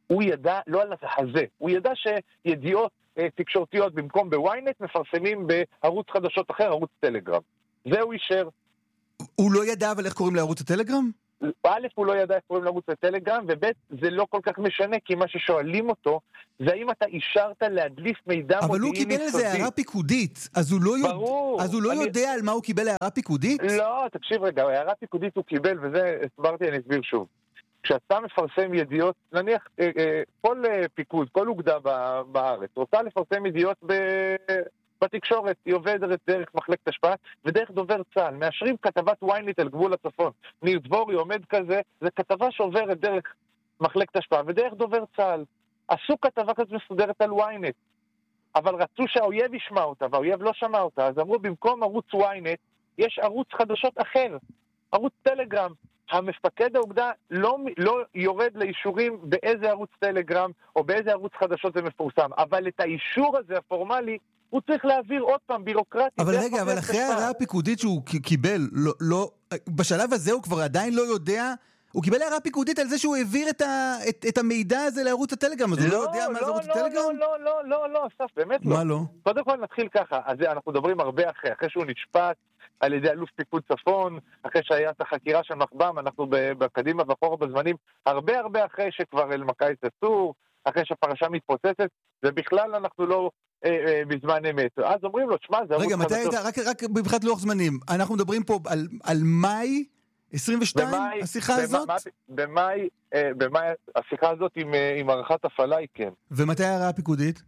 הוא ידע, לא על הזה, הוא ידע שידיעות אה, תקשורתיות במקום בוויינט מפרסמים בערוץ חדשות אחר, ערוץ טלגרם. זה הוא אישר. הוא לא ידע אבל איך קוראים לערוץ הטלגרם? א', הוא לא ידע איך קוראים לערוץ הטלגרם, וב', זה לא כל כך משנה, כי מה ששואלים אותו, זה האם אתה אישרת להדליף מידע אבל מודיעיני הוא קיבל סודי. איזה הערה פיקודית, אז הוא לא, ברור, יודע, אז הוא לא אני... יודע על מה הוא קיבל הערה פיקודית? לא, תקשיב רגע, הערה פיקודית הוא קיבל, וזה הסברתי, אני אסביר שוב. כשאתה מפרסם ידיעות, נניח אה, אה, כל אה, פיקוד, כל אוגדה בארץ, רוצה לפרסם ידיעות ב... בתקשורת, היא עובדת דרך מחלקת השפעה ודרך דובר צה"ל. מאשרים כתבת וויינט על גבול הצפון. ניר דבורי עומד כזה, זה כתבה שעוברת דרך מחלקת השפעה ודרך דובר צה"ל. עשו כתבה כזאת מסודרת על וויינט, אבל רצו שהאויב ישמע אותה, והאויב לא שמע אותה, אז אמרו במקום ערוץ וויינט, יש ערוץ חדשות אחר, ערוץ טלגרם. המפקד האוגדה לא, לא יורד לאישורים באיזה ערוץ טלגרם או באיזה ערוץ חדשות זה מפורסם, אבל את האישור הזה הפורמלי הוא צריך להעביר עוד פעם בירוקרטי. אבל רגע, אבל אחרי הערה הפיקודית שהוא קיבל, לא, לא, בשלב הזה הוא כבר עדיין לא יודע, הוא קיבל הערה פיקודית על זה שהוא העביר את, ה, את, את המידע הזה לערוץ הטלגרם, אז הוא לא יודע מה זה ערוץ הטלגרם? לא, לא, לא, לא, לא, אסף, באמת לא. מה לא? קודם כל נתחיל ככה, אז אנחנו מדברים הרבה אחרי, אחרי שהוא נשפט על ידי אלוף פיקוד צפון, אחרי שהיה את החקירה של מחב"ם, אנחנו בקדימה ואחורה בזמנים, הרבה הרבה אחרי שכבר אל מקאי צצור, אחרי שהפרשה מתפוצצת, ובכלל אנחנו לא אה, אה, בזמן אמת. אז אומרים לו, תשמע, זה... רגע, מתי היית? רק, רק בבחינת לוח זמנים. אנחנו מדברים פה על, על מאי עשרים ושתיים, במאי, השיחה במאי, הזאת? במאי, אה, במאי, השיחה הזאת עם, אה, עם ערכת הפעלה היא כן. ומתי הערה הפיקודית?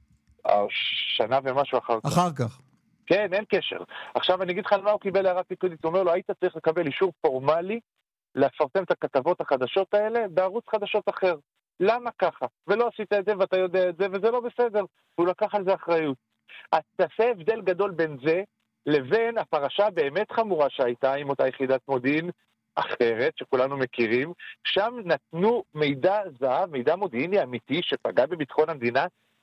שנה ומשהו אחר כך. אחר כך. כן, אין קשר. עכשיו אני אגיד לך על מה הוא קיבל הערה פיקודית. הוא אומר לו, היית צריך לקבל אישור פורמלי לפרסם את הכתבות החדשות האלה בערוץ חדשות אחר. למה ככה? ולא עשית את זה ואתה יודע את זה, וזה לא בסדר. הוא לקח על זה אחריות. אז תעשה הבדל גדול בין זה לבין הפרשה באמת חמורה שהייתה עם אותה יחידת מודיעין אחרת, שכולנו מכירים. שם נתנו מידע זהב, מידע מודיעיני אמיתי שפגע בביטחון המדינה,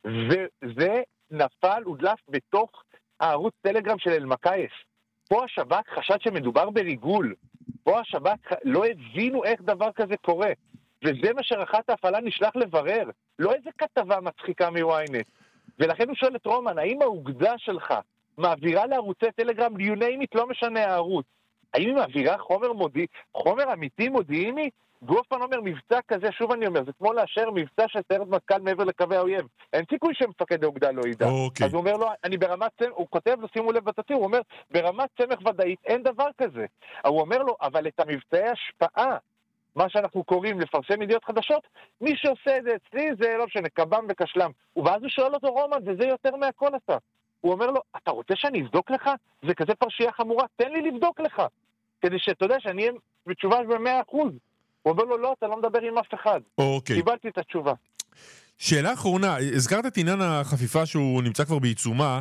וזה נפל ודלף בתוך הערוץ טלגרם של אלמקייס. פה השב"כ חשד שמדובר בריגול. פה השב"כ לא הבינו איך דבר כזה קורה. וזה מה שרחת ההפעלה נשלח לברר. לא איזה כתבה מצחיקה מוויינט. ולכן הוא שואל את רומן, האם האוגדה שלך מעבירה לערוצי טלגרם ליוניימית, לא משנה הערוץ? האם היא מעבירה חומר מודיעי, חומר אמיתי מודיעיני? גופמן אומר מבצע כזה, שוב אני אומר, זה כמו לאשר מבצע של סיירת מטכ"ל מעבר לקווי האויב. אין סיכוי שמפקד האוגדה לא ידע. Okay. אז הוא אומר לו, אני ברמת צמח, הוא כותב לו, שימו לב בתצהיר, הוא אומר, ברמת צמח ודאית אין דבר כזה. הוא אומר לו, אבל את המבצעי השפעה, מה שאנחנו קוראים לפרסם ידיעות חדשות, מי שעושה את זה אצלי זה לא משנה, קב"ם וקשלם. ואז הוא שואל אותו רומן, וזה יותר מהכל אתה. הוא אומר לו, אתה רוצה שאני אבדוק לך? זה כזה פרשייה חמורה, תן לי לבדוק לך. כדי שאתה יודע שאני אהיה בתשובה ב-מאה אחוז. הוא אומר לו, לא, אתה לא מדבר עם אף אחד. אוקיי. קיבלתי את התשובה. שאלה אחרונה, הזכרת את עניין החפיפה שהוא נמצא כבר בעיצומה.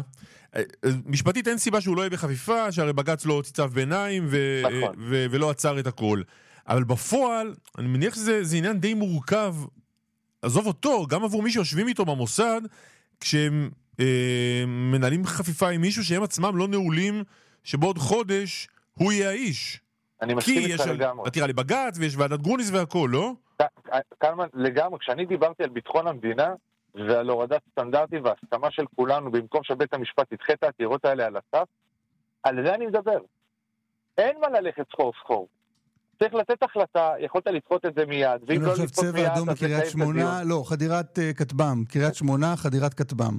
משפטית אין סיבה שהוא לא יהיה בחפיפה, שהרי בג"ץ לא הוציא צו ביניים ו- נכון. ו- ולא עצר את הכל. אבל בפועל, אני מניח שזה עניין די מורכב, עזוב אותו, גם עבור מי שיושבים איתו במוסד, כשהם אה, מנהלים חפיפה עם מישהו שהם עצמם לא נעולים, שבעוד חודש הוא יהיה האיש. אני מסכים איתך לגמרי. עתירה לבג"ץ ויש ועדת גרוניס והכל, לא? קלמן, לגמרי, כשאני דיברתי על ביטחון המדינה ועל הורדת סטנדרטים והסכמה של כולנו, במקום שבית המשפט ידחה את העתירות האלה על הסף, על זה אני מדבר. אין מה ללכת סחור סחור. צריך לתת החלטה, יכולת לדחות את זה מיד. ואם לא לדחות מיד, צבע אדום בקריית שמונה, לא, חדירת כתב"ם, קריית שמונה, חדירת כתב"ם.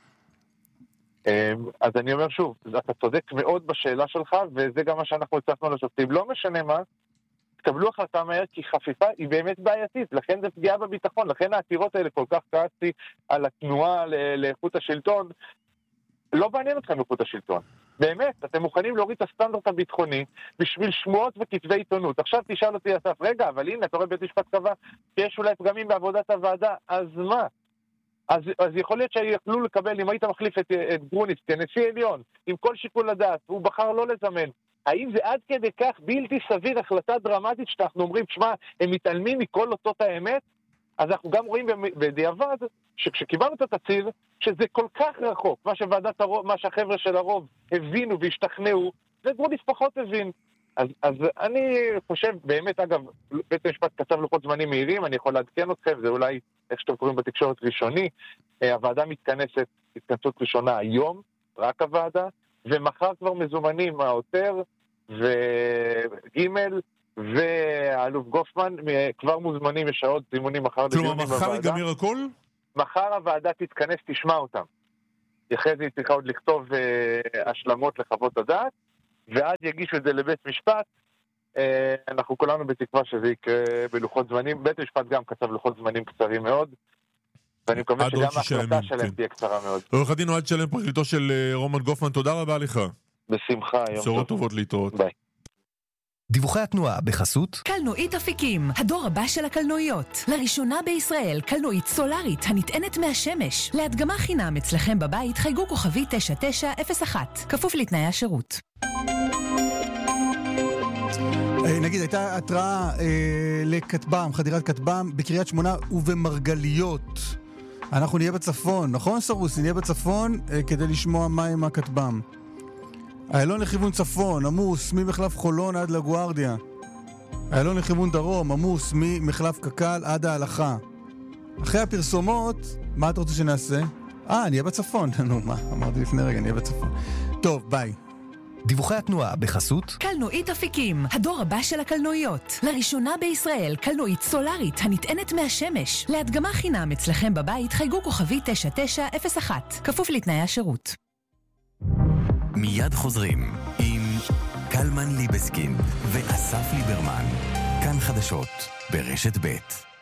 אז אני אומר שוב, אתה צודק מאוד בשאלה שלך, וזה גם מה שאנחנו הצלחנו לשופטים. לא משנה מה, תקבלו החלטה מהר, כי חפיפה היא באמת בעייתית, לכן זה פגיעה בביטחון, לכן העתירות האלה כל כך כעסתי על התנועה לאיכות השלטון. לא מעניין אתכם איכות השלטון. באמת, אתם מוכנים להוריד את הסטנדרט הביטחוני בשביל שמועות וכתבי עיתונות. עכשיו תשאל אותי אסף, רגע, אבל הנה, אתה רואה בית משפט קבע שיש אולי פגמים בעבודת הוועדה, אז מה? אז, אז יכול להיות שיכלו לקבל, אם היית מחליף את, את גרוניס כנשיא עליון, עם כל שיקול הדעת, הוא בחר לא לזמן. האם זה עד כדי כך בלתי סביר, החלטה דרמטית שאנחנו אומרים, שמה, הם מתעלמים מכל אותות האמת? אז אנחנו גם רואים בדיעבד, שכשקיבלנו את התצהיר, שזה כל כך רחוק, מה שוועדת הרוב, מה שהחבר'ה של הרוב הבינו והשתכנעו, וגרוניס פחות הבין. אז, אז אני חושב, באמת, אגב, בית המשפט כתב לוחות זמנים מהירים, אני יכול לעדכן אתכם, זה אולי, איך שאתם קוראים בתקשורת ראשוני, הוועדה מתכנסת, התכנסות ראשונה היום, רק הוועדה, ומחר כבר מזומנים העותר, וגימל, והאלוף גופמן, כבר מוזמנים, יש עוד זימונים מחר לדיונים בוועדה. כלומר, מחר ייגמר הכל? מחר הוועדה תתכנס, תשמע אותם. אחרי זה היא צריכה עוד לכתוב uh, השלמות לחוות הדעת, ועד יגישו את זה לבית משפט, uh, אנחנו כולנו בתקווה שזה יקרה בלוחות זמנים. בית המשפט גם כתב לוחות זמנים קצרים מאוד, ואני מקווה שגם ההחלטה שלהם כן. תהיה קצרה מאוד. עורך הדין אוהד שלם, פרקליטו של רומן גופמן, תודה רבה לך. בשמחה, יום טוב. בשורות טובות להתראות. ביי. דיווחי התנועה בחסות קלנועית אפיקים, הדור הבא של הקלנועיות. לראשונה בישראל, קלנועית סולארית הנטענת מהשמש. להדגמה חינם אצלכם בבית, חייגו כוכבי תשע תשע אפס אחת. כפוף לתנאי השירות. נגיד, הייתה התראה אה, לכתבם, חדירת כתבם בקריית שמונה ובמרגליות. אנחנו נהיה בצפון, נכון סרוסי? נהיה בצפון אה, כדי לשמוע מה עם הכתבם. איילון לכיוון צפון, עמוס ממחלף חולון עד לגוארדיה. איילון לכיוון דרום, עמוס ממחלף קקל עד ההלכה. אחרי הפרסומות, מה אתה רוצה שנעשה? אה, נהיה בצפון. נו, מה? אמרתי לפני רגע, נהיה בצפון. טוב, ביי. דיווחי התנועה בחסות קלנועית אפיקים, הדור הבא של הקלנועיות. לראשונה בישראל, קלנועית סולארית הנטענת מהשמש. להדגמה חינם אצלכם בבית, חייגו כוכבי תשע תשע אפס אחת. כפוף לתנאי השירות. מיד חוזרים עם קלמן ליבסקין ואסף ליברמן. כאן חדשות ברשת ב'.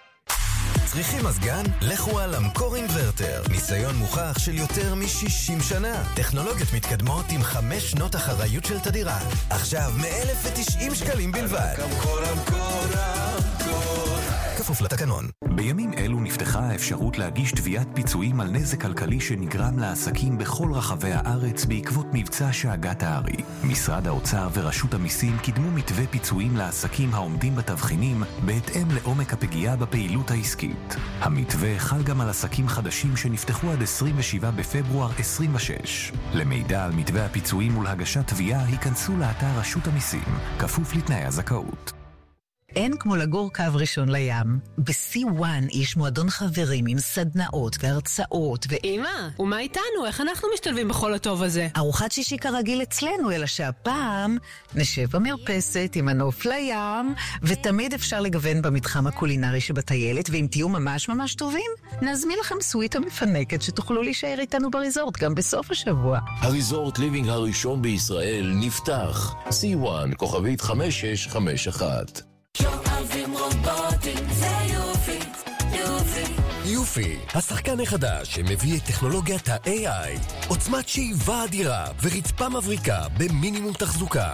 צריכים מזגן? לכו על אמקור אינברטר. ניסיון מוכח של יותר מ-שישים שנה. טכנולוגיות מתקדמות עם חמש שנות אחריות של תדירה. עכשיו מ-אלף ותשעים שקלים בלבד. אמקור, אמקור, אמקור. כפוף לתקנון. בימים אלו נפתחה האפשרות להגיש תביעת פיצויים על נזק כלכלי שנגרם לעסקים בכל רחבי הארץ בעקבות מבצע שאגת הארי. משרד האוצר ורשות המיסים קידמו מתווה פיצויים לעסקים העומדים בתבחינים בהתאם לעומק הפגיעה בפעילות העסקית. המתווה חל גם על עסקים חדשים שנפתחו עד עשרים ושבעה בפברואר עשרים ושש. למידע על מתווה הפיצויים ולהגשת תביעה היכנסו לאתר רשות המיסים, כפוף לתנאי הזכאות. אין כמו לגור קו ראשון לים. ב-סי וואן יש מועדון חברים עם סדנאות והרצאות ו... אמא, ומה איתנו? איך אנחנו משתלבים בכל הטוב הזה? ארוחת שישי כרגיל אצלנו, אלא שהפעם נשב במרפסת עם הנוף לים, ותמיד אפשר לגוון במתחם הקולינרי שבטיילת, ואם תהיו ממש ממש טובים, נזמין לכם סוויטה מפנקת שתוכלו להישאר איתנו בריזורט גם בסוף השבוע. הריזורט ליבינג הראשון בישראל נפתח. סי וואן, כוכבית חמש שש חמש אחת. שואבים רובוטים, זה יופי, יופי. יופי, השחקן החדש שמביא את טכנולוגיית ה-איי איי, עוצמת שאיבה אדירה ורצפה מבריקה במינימום תחזוקה.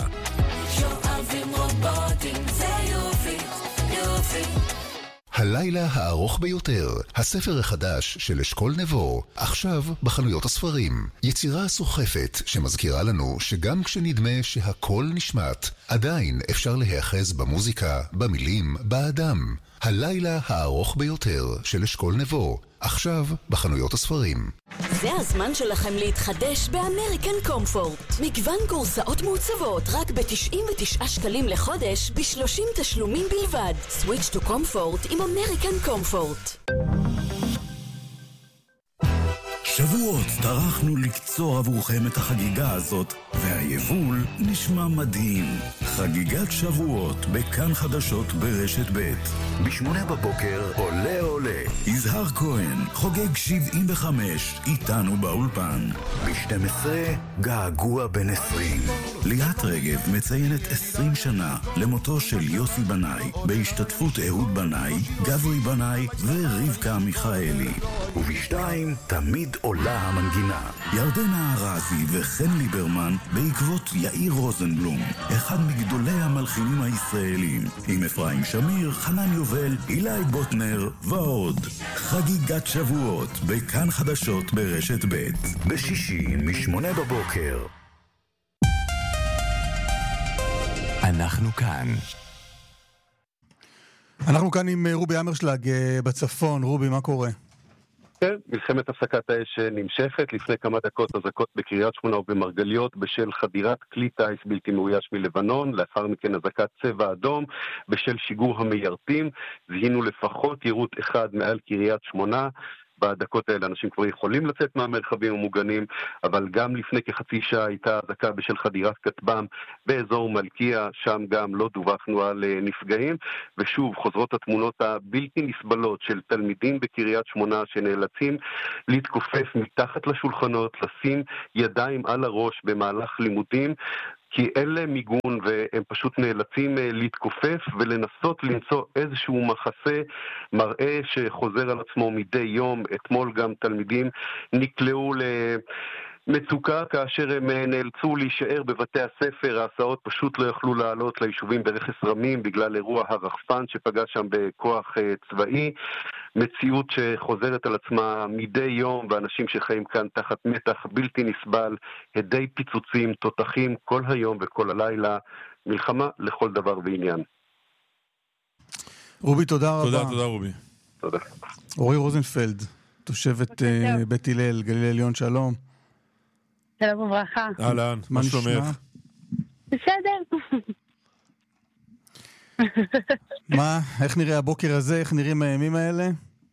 שואבים רובוטים, זה יופי, יופי. הלילה הארוך ביותר, הספר החדש של אשכול נבו, עכשיו בחנויות הספרים. יצירה סוחפת שמזכירה לנו שגם כשנדמה שהכל נשמט, עדיין אפשר להיאחז במוזיקה, במילים, באדם. הלילה הארוך ביותר של אשכול נבו, עכשיו בחנויות הספרים. זה הזמן שלכם להתחדש באמריקן קומפורט. מגוון גורסאות מעוצבות רק ב-תשעים ותשעה שקלים לחודש ב-שלושים תשלומים בלבד. סוויץ' טו קומפורט עם אמריקן קומפורט. שבועות טרחנו לקצור עבורכם את החגיגה הזאת, והיבול נשמע מדהים. חגיגת שבועות בכאן חדשות ברשת ב'. בשמונה בבוקר עולה עולה. יזהר כהן חוגג שבעים וחמש איתנו באולפן. ב-שתים עשרה געגוע בן עשרים. ליאת רגב מציינת עשרים שנה למותו של יוסי בנאי, בהשתתפות אהוד בנאי, גברי בנאי ורבקה מיכאלי. ובשתיים תמיד עולה המנגינה. ירדנה ארזי וחן ליברמן בעקבות יאיר רוזנבלום, אחד מגדולי המלחינים הישראלים, עם אפרים שמיר, חנן יובל, אילי בוטנר ועוד. חגיגת שבועות בכאן חדשות ברשת ב'. בשישי משמונה בבוקר. אנחנו כאן. אנחנו כאן עם רובי אמרשלג בצפון. רובי, מה קורה? כן, מלחמת הפסקת האש נמשכת. לפני כמה דקות אזעקות בקריית שמונה ובמרגליות בשל חדירת כלי טייס בלתי מאויש מלבנון, לאחר מכן אזעקת צבע אדום בשל שיגור המיירטים. זיהינו לפחות יירוט אחד מעל קריית שמונה. בדקות האלה אנשים כבר יכולים לצאת מהמרחבים המוגנים, אבל גם לפני כחצי שעה הייתה אזעקה בשל חדירת כטב"ם באזור מלכיה, שם גם לא דווחנו על נפגעים, ושוב חוזרות התמונות הבלתי נסבלות של תלמידים בקריית שמונה שנאלצים להתכופף מתחת לשולחנות, לשים ידיים על הראש במהלך לימודים, כי אין להם מיגון והם פשוט נאלצים להתכופף ולנסות למצוא איזשהו מחסה, מראה שחוזר על עצמו מדי יום. אתמול גם תלמידים נקלעו למצוקה כאשר הם נאלצו להישאר בבתי הספר, ההסעות פשוט לא יכלו לעלות ליישובים ברכס רמים בגלל אירוע הרחפן שפגע שם בכוח צבאי. מציאות שחוזרת על עצמה מדי יום, ואנשים שחיים כאן תחת מתח בלתי נסבל, הדי פיצוצים, תותחים כל היום וכל הלילה, מלחמה לכל דבר ועניין. רובי, תודה רבה. תודה, תודה רובי. תודה. אורי רוזנפלד, תושבת בית הלל, גליל עליון, שלום. שלום וברכה. אהלן, מה שלומך? בסדר. מה? איך נראה הבוקר הזה? איך נראים הימים האלה?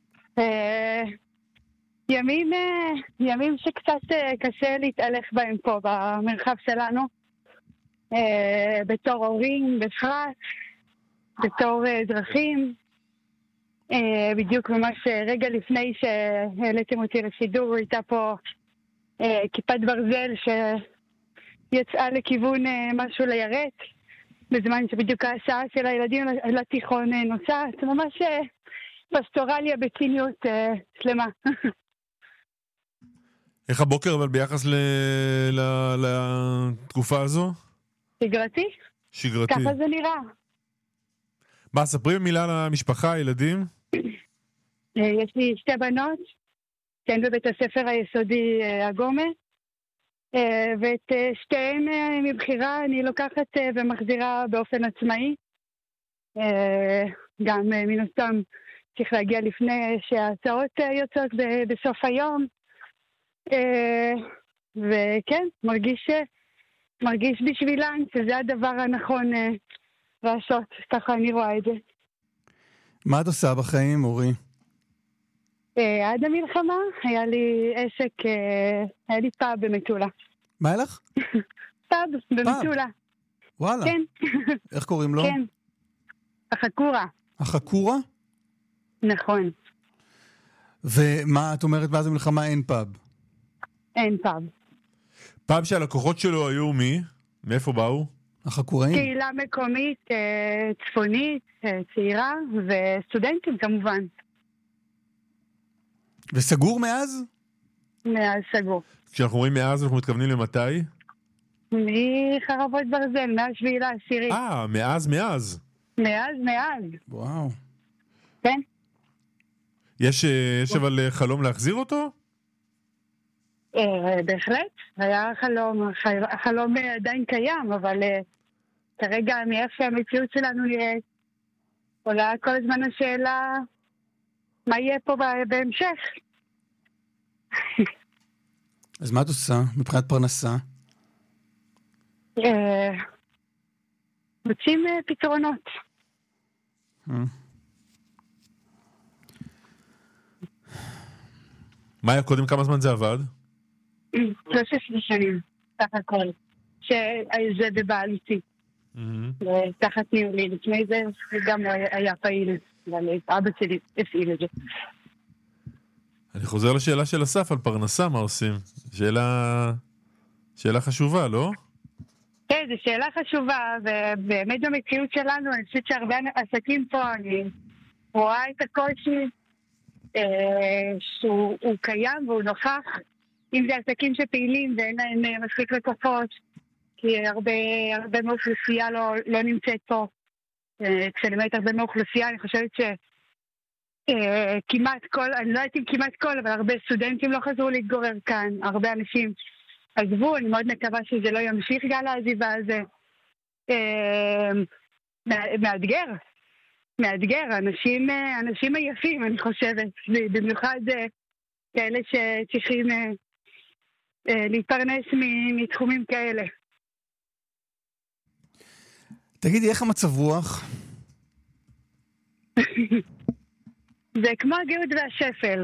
ימים, ימים שקצת קשה להתהלך בהם פה במרחב שלנו. בתור הורים, בפרט, בתור דרכים. בדיוק ממש רגע לפני שהעליתם אותי לשידור, הייתה פה כיפת ברזל שיצאה לכיוון משהו לירט. בזמן שבדיוק השעה של הילדים לתיכון נוסעת, ממש פסטורליה בציניות שלמה. איך הבוקר אבל ביחס לתקופה הזו? שגרתי? שגרתי. ככה זה נראה. מה, ספרי במילה למשפחה, ילדים? יש לי שתי בנות, שהן בבית הספר היסודי הגומה, ואת שתיהן מבחירה אני לוקחת ומחזירה באופן עצמאי. גם מן הסתם צריך להגיע לפני שההצעות יוצאות בסוף היום. וכן, מרגיש, מרגיש בשבילן שזה הדבר הנכון לעשות, ככה אני רואה את זה. מה את עושה בחיים, אורי? עד המלחמה היה לי עסק, היה לי פאב במטולה. מה לך? פאב במטולה. וואלה. כן. איך קוראים לו? כן. החקורה. החקורה? נכון. ומה את אומרת מאז המלחמה אין פאב? אין פאב. פאב שהלקוחות שלו היו מי? מאיפה באו? החקוראים? קהילה מקומית, צפונית, צעירה, וסטודנטים כמובן. וסגור מאז? מאז סגור. כשאנחנו אומרים מאז, אנחנו מתכוונים למתי? מחרבות ברזל, מאז שביעי לעשירי. אה, מאז, מאז. מאז, מאז. וואו. כן. יש, יש אבל חלום להחזיר אותו? בהחלט. היה חלום, החלום עדיין קיים, אבל כרגע מאיך שהמציאות שלנו נראית, עולה כל הזמן השאלה מה יהיה פה בהמשך. אז מה את עושה מבחינת פרנסה? מוצאים פתרונות. מה היה קודם? כמה זמן זה עבד? שלוש עשרה שנים, סך הכל. שזה בבעלותי. תחת ניהולי. לפני זה גם היה פעיל. אבא שלי הפעיל את זה. אני חוזר לשאלה של אסף על פרנסה, מה עושים? שאלה, שאלה חשובה, לא? כן, זו שאלה חשובה, ובאמת במציאות שלנו, אני חושבת שהרבה עסקים פה, אני רואה את הקושי אה, שהוא קיים והוא נוכח, אם זה עסקים שפעילים ואין להם מספיק לקוחות, כי הרבה, הרבה מאוכלוסייה לא, לא נמצאת פה. כשאני אומרת הרבה מאוכלוסייה, אני חושבת ש... כמעט כל, אני לא יודעת אם כמעט כל, אבל הרבה סטודנטים לא חזרו להתגורר כאן, הרבה אנשים עזבו, אני מאוד מקווה שזה לא ימשיך גל העזיבה הזה. מאתגר, מאתגר, אנשים, אנשים עייפים, אני חושבת, במיוחד כאלה שצריכים אה, אה, להתפרנס מתחומים כאלה. תגידי, איך המצב רוח? זה כמו הגאות והשפל.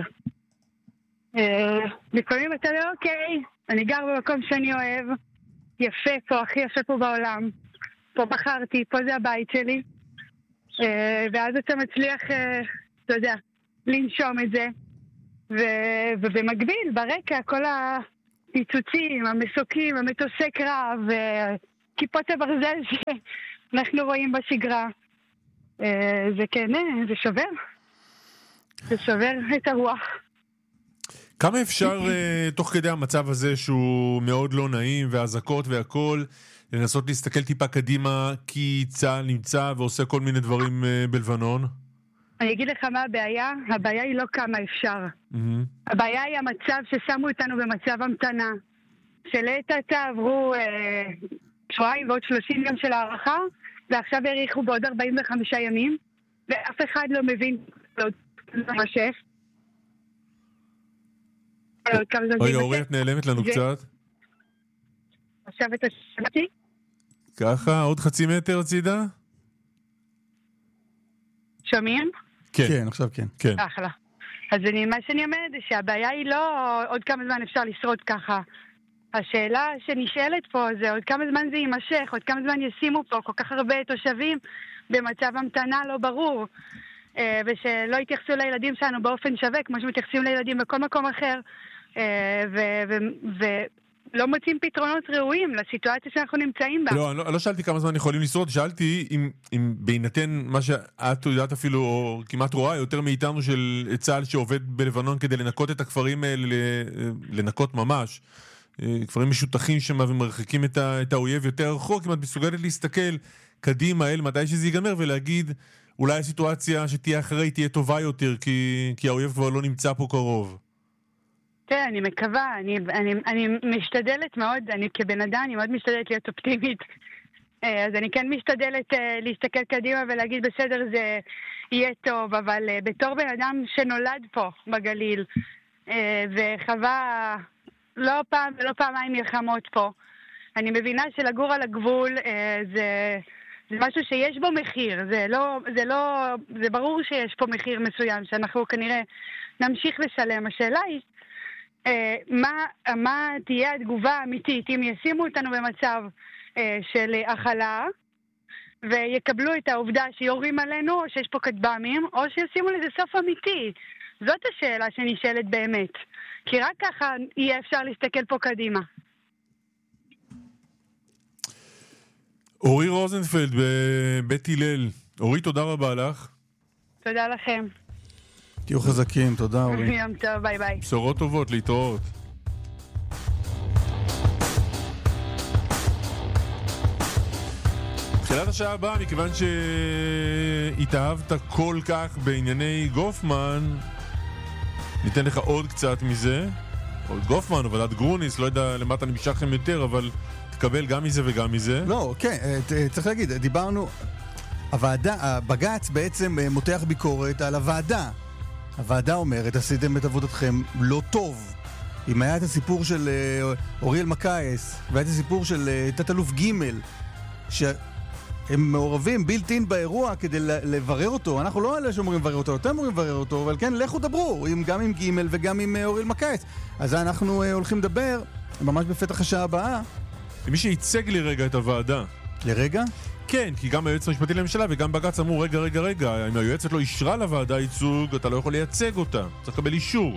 לפעמים אתה לא אוקיי, אני גר במקום שאני אוהב, יפה פה, הכי יפה פה בעולם. פה בחרתי, פה זה הבית שלי. ואז אתה מצליח, אתה יודע, לנשום את זה. ובמקביל, ברקע, כל הפיצוצים, המסוקים, המטוסי קרב, כיפות הברזל שאנחנו רואים בשגרה. זה כן, זה שובר. זה שובר את הרוח. כמה אפשר, תוך כדי המצב הזה שהוא מאוד לא נעים, והזקות והכל, לנסות להסתכל טיפה קדימה, כי צה"ל נמצא ועושה כל מיני דברים בלבנון? אני אגיד לך מה הבעיה. הבעיה היא לא כמה אפשר. הבעיה היא המצב ששמו אותנו במצב המתנה. שלעת עתה עברו שבועיים ועוד שלושים יום של הערכה, ועכשיו העריכו בעוד ארבעים וחמישה ימים, ואף אחד לא מבין מה שף. אוי, אורי, את נעלמת לנו קצת. עכשיו את השמעתי? ככה, עוד חצי מטר הצידה? שומעים? כן. כן, עכשיו כן. כן. אחלה. אז אני, מה שאני אומרת זה שהבעיה היא לא עוד כמה זמן אפשר לשרוד ככה. השאלה שנשאלת פה זה עוד כמה זמן זה יימשך, עוד כמה זמן ישימו פה כל כך הרבה תושבים במצב המתנה לא ברור. ושלא יתייחסו לילדים שלנו באופן שווה, כמו שמתייחסים לילדים בכל מקום אחר, ולא מוצאים פתרונות ראויים לסיטואציה שאנחנו נמצאים בה. לא, אני לא שאלתי כמה זמן יכולים לשרוד, שאלתי אם בהינתן מה שאת יודעת אפילו, או כמעט רואה, יותר מאיתנו של צה"ל שעובד בלבנון כדי לנקות את הכפרים האלה, לנקות ממש, כפרים משותחים שמה ומרחיקים את האויב יותר רחוק, אם את מסוגלת להסתכל קדימה אל מתי שזה ייגמר ולהגיד, אולי הסיטואציה שתהיה אחרי תהיה טובה יותר, כי, כי האויב כבר לא נמצא פה קרוב. כן, אני מקווה, אני, אני, אני משתדלת מאוד, אני כבן אדם, אני מאוד משתדלת להיות אופטימית. אז אני כן משתדלת להסתכל קדימה ולהגיד בסדר, זה יהיה טוב, אבל בתור בן אדם שנולד פה בגליל, וחווה לא פעם ולא פעמיים מלחמות פה, אני מבינה שלגור על הגבול זה... זה משהו שיש בו מחיר, זה לא, זה לא, זה ברור שיש פה מחיר מסוים שאנחנו כנראה נמשיך לשלם. השאלה היא, אה, מה, מה תהיה התגובה האמיתית אם ישימו אותנו במצב אה, של החלה ויקבלו את העובדה שיורים עלינו, או שיש פה כטב"מים, או שישימו לזה סוף אמיתי. זאת השאלה שנשאלת באמת, כי רק ככה יהיה אפשר להסתכל פה קדימה. אורי רוזנפלד בבית הלל. אורי, תודה רבה לך. תודה לכם. תהיו חזקים, תודה אורי. יום טוב, ביי ביי. בשורות טובות, להתראות. תחילת השעה הבאה, מכיוון שהתאהבת כל כך בענייני גופמן, ניתן לך עוד קצת מזה. עוד גופמן, או ועדת גרוניס, לא יודע למה אתה נמשך לכם יותר, אבל תקבל גם מזה וגם מזה. לא, כן, צריך להגיד, דיברנו, הוועדה, הבג"ץ בעצם מותח ביקורת על הוועדה. הוועדה אומרת, עשיתם את עבודתכם לא טוב. אם היה את הסיפור של אוריאל מקייס, והיה את הסיפור של תת-אלוף ג' שהם מעורבים בילט-אין באירוע כדי לברר אותו. אנחנו לא אלה שאומרים לברר אותו, אתם אומרים לברר אותו, אבל כן, לכו דברו, גם עם ג' וגם עם אוריאל מקייס. אז אנחנו הולכים לדבר, ממש בפתח השעה הבאה. למי שייצג לי רגע את הוועדה. לרגע? כן, כי גם היועץ המשפטי לממשלה וגם בג"ץ אמרו, רגע, רגע, רגע, אם היועצת לא אישרה לוועדה ייצוג, אתה לא יכול לייצג אותה. צריך לקבל אישור.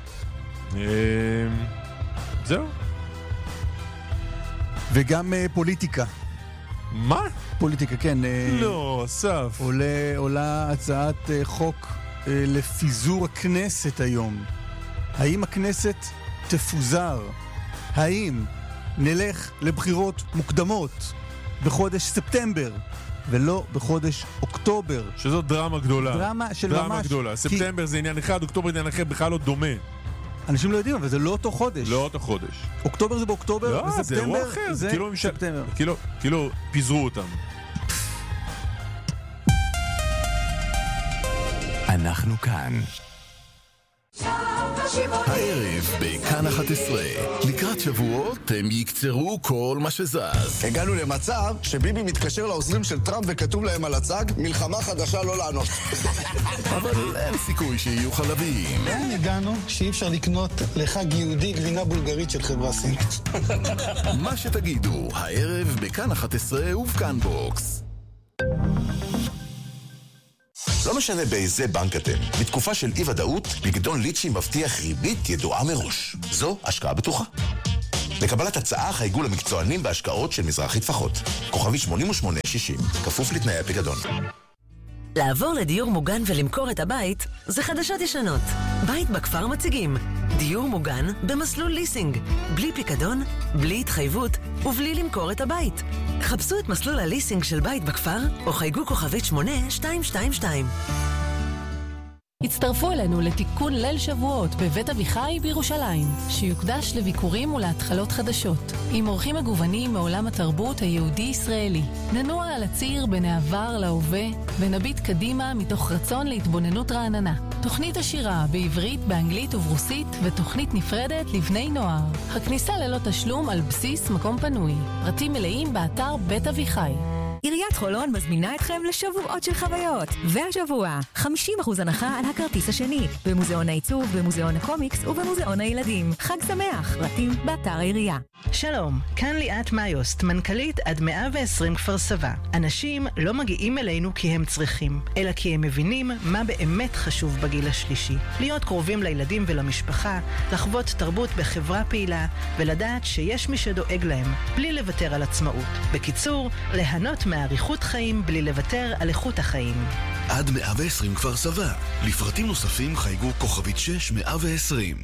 זהו. וגם פוליטיקה. מה? פוליטיקה, כן. לא, אסף. עולה, עולה הצעת חוק לפיזור הכנסת היום. האם הכנסת תפוזר? האם נלך לבחירות מוקדמות בחודש ספטמבר ולא בחודש אוקטובר? שזו דרמה גדולה. דרמה של דרמה ממש. גדולה. ספטמבר כי... זה עניין אחד, אוקטובר זה עניין אחר, בכלל לא דומה. אנשים לא יודעים, אבל זה לא אותו חודש. לא אותו חודש. אוקטובר זה באוקטובר, לא, וספטמבר זה אירוע אחר. זה כאילו ספטמבר. כאילו, כאילו פיזרו אותם. אנחנו כאן. הערב בכאן אחת עשרה, לקראת שבועות הם יקצרו כל מה שזז. הגענו למצב שביבי מתקשר לעוזרים של טראמפ וכתוב להם על הצג מלחמה חדשה לא לענות. אבל אין סיכוי שיהיו חלבים. לאן הגענו שאי אפשר לקנות לחג יהודי גבינה בולגרית של חברה סינית? מה שתגידו, הערב בכאן אחת עשרה ובכאן בוקס. לא משנה באיזה בנק אתם, בתקופה של אי-ודאות, פיקדון ליצ'י מבטיח ריבית ידועה מראש. זו השקעה בטוחה. לקבלת הצעה חייגו למקצוענים בהשקעות של מזרחי טפחות. כוכבי שמונים ושמונה שישים, כפוף לתנאי הפיקדון. לעבור לדיור מוגן ולמכור את הבית זה חדשות ישנות. בית בכפר מציגים דיור מוגן במסלול ליסינג, בלי פיקדון, בלי התחייבות ובלי למכור את הבית. חפשו את מסלול הליסינג של בית בכפר או חייגו כוכבית שמונה שתיים שתיים שתיים. הצטרפו אלינו לתיקון ליל שבועות בבית אביחי בירושלים, שיוקדש לביקורים ולהתחלות חדשות, עם אורחים מגוונים מעולם התרבות היהודי-ישראלי. ננוע על הציר בין העבר להווה, ונביט קדימה מתוך רצון להתבוננות רעננה. תוכנית השירה בעברית, באנגלית וברוסית, ותוכנית נפרדת לבני נוער. הכניסה ללא תשלום על בסיס מקום פנוי. פרטים מלאים באתר בית אביחי. עיריית חולון מזמינה אתכם לשבועות של חוויות. והשבוע, חמישים אחוז הנחה על הכרטיס השני, במוזיאון העיצוב, במוזיאון הקומיקס ובמוזיאון הילדים. חג שמח, פרטים באתר העירייה. שלום, כאן ליאת מאיוסט, מנכ"לית עד מאה ועשרים כפר סבא. אנשים לא מגיעים אלינו כי הם צריכים, אלא כי הם מבינים מה באמת חשוב בגיל השלישי. להיות קרובים לילדים ולמשפחה, לחוות תרבות בחברה פעילה, ולדעת שיש מי שדואג להם, בלי לוותר על עצמאות. בקיצור, ליהנות מאריכות חיים בלי לוותר על איכות החיים. עד מאה ועשרים כפר סבא. לפרטים נוספים חייגו כוכבית שש מאה ועשרים.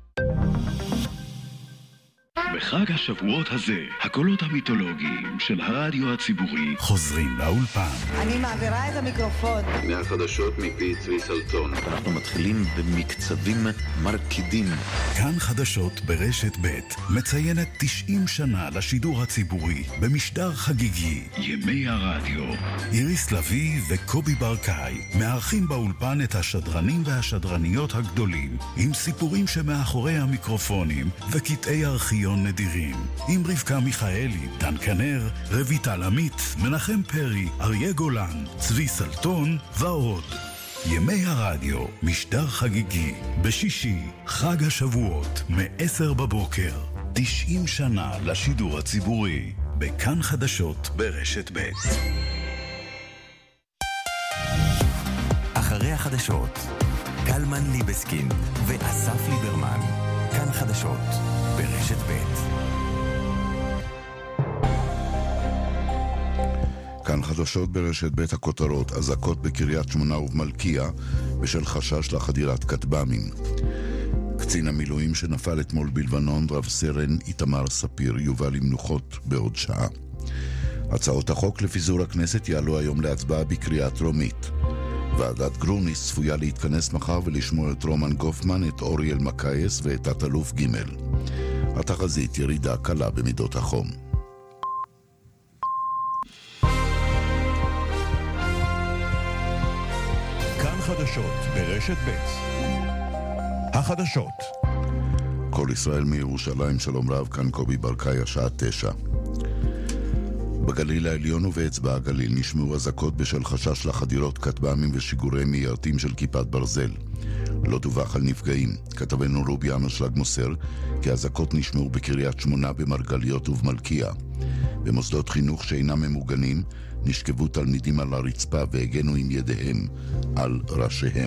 בחג השבועות הזה, הקולות המיתולוגיים של הרדיו הציבורי חוזרים לאולפן. אני מעבירה את המיקרופון. מהחדשות מפי צבי סלטון. אנחנו מתחילים במקצבים מרקידים. כאן חדשות ברשת ב' מציינת תשעים שנה לשידור הציבורי במשדר חגיגי ימי הרדיו. איריס לוי וקובי ברקאי מארחים באולפן את השדרנים והשדרניות הגדולים עם סיפורים שמאחורי המיקרופונים וקטעי ארכיון נדירים, עם רבקה מיכאלי, דן כנר, רויטל עמית, מנחם פרי, אריה גולן, צבי סלטון ועוד. ימי הרדיו, משדר חגיגי, בשישי, חג השבועות, מ-עשר בבוקר. תשעים שנה לשידור הציבורי, בכאן חדשות ברשת ב'. אחרי החדשות, קלמן ליבסקין ואסף ליברמן. כאן חדשות ברשת ב'. כאן חדשות ברשת ב', הכותרות: אזעקות בקריית שמונה ובמלכיה בשל חשש לחדירת כטב"מים. קצין המילואים שנפל אתמול בלבנון, רב סרן איתמר ספיר, יובא למנוחות בעוד שעה. הצעות החוק לפיזור הכנסת יעלו היום להצבעה בקריאה טרומית. ועדת גרוניס צפויה להתכנס מחר ולשמוע את רומן גופמן, את אוריאל מקייס ואת תת-אלוף ג'. התחזית: ירידה קלה במידות החום. כאן חדשות ברשת ב'. החדשות. כל ישראל מירושלים, שלום רב, כאן קובי ברקאי, השעה תשע. בגליל העליון ובאצבע הגליל נשמעו אזעקות בשל חשש לחדירות כטב"מים ושיגורי מיירטים של כיפת ברזל. לא דווח על נפגעים. כתבנו רובי אמשלג מוסר כי אזעקות נשמעו בקריית שמונה, במרגליות ובמלכיה. במוסדות חינוך שאינם ממוגנים נשכבו תלמידים על הרצפה והגנו עם ידיהם על ראשיהם.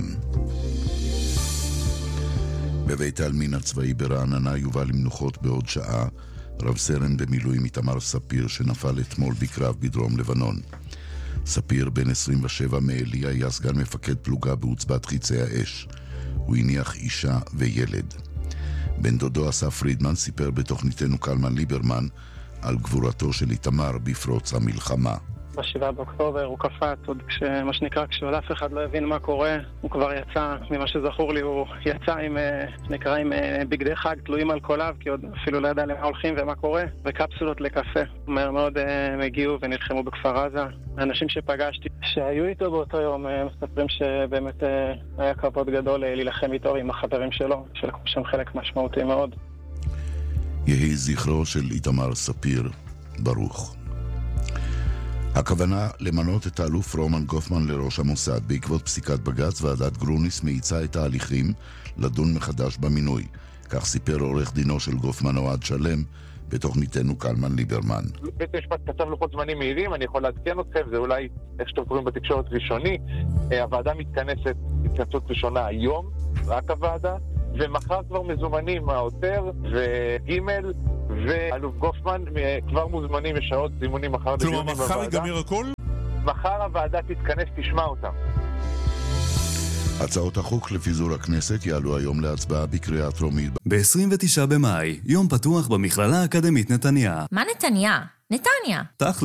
בבית העלמין הצבאי ברעננה יובא למנוחות בעוד שעה רב סרן במילואים איתמר ספיר, שנפל אתמול בקרב בדרום לבנון. ספיר, בן עשרים ושבע מאלי, היה סגן מפקד פלוגה בעוצבת חיצי האש. הוא הניח אישה וילד. בן דודו אסף פרידמן סיפר בתוכניתנו קלמן ליברמן על גבורתו של איתמר בפרוץ המלחמה. בשבעה באוקטובר הוא קפץ, עוד כשמה שנקרא, כשעוד אף אחד לא הבין מה קורה, הוא כבר יצא, ממה שזכור לי, הוא יצא עם, נקרא, עם בגדי חג תלויים על קוליו, כי עוד אפילו לא ידע למה הולכים ומה קורה, וקפסולות לקפה. מהר מאוד הם הגיעו ונלחמו בכפר עזה. האנשים שפגשתי, שהיו איתו באותו יום, מספרים שבאמת היה כבוד גדול להילחם איתו עם החברים שלו, שלקחו שם חלק משמעותי מאוד. יהי זכרו של איתמר ספיר ברוך. הכוונה למנות את האלוף רומן גופמן לראש המוסד. בעקבות פסיקת בג"ץ, ועדת גרוניס מאיצה את ההליכים לדון מחדש במינוי. כך סיפר עורך דינו של גופמן אוהד שלם בתוכניתנו קלמן ליברמן. בית המשפט כתב לוחות זמנים מהירים, אני יכול לעדכן אתכם, זה אולי איך שאתם קוראים בתקשורת ראשוני. הוועדה מתכנסת התכנסות ראשונה היום, רק הוועדה, ומחר כבר מזומנים העותר וגימל ואלוף גופמן כבר מוזמנים לשעות זימונים מחר. כלומר, מחר ייגמר הכל? מחר הוועדה תתכנס, תשמע אותם. הצעות החוק לפיזור הכנסת יעלו היום להצבעה בקריאה טרומית. ב-עשרים ותשעה במאי, יום פתוח במכללה האקדמית נתניה. מה נתניה? נתניה. תכל'ס.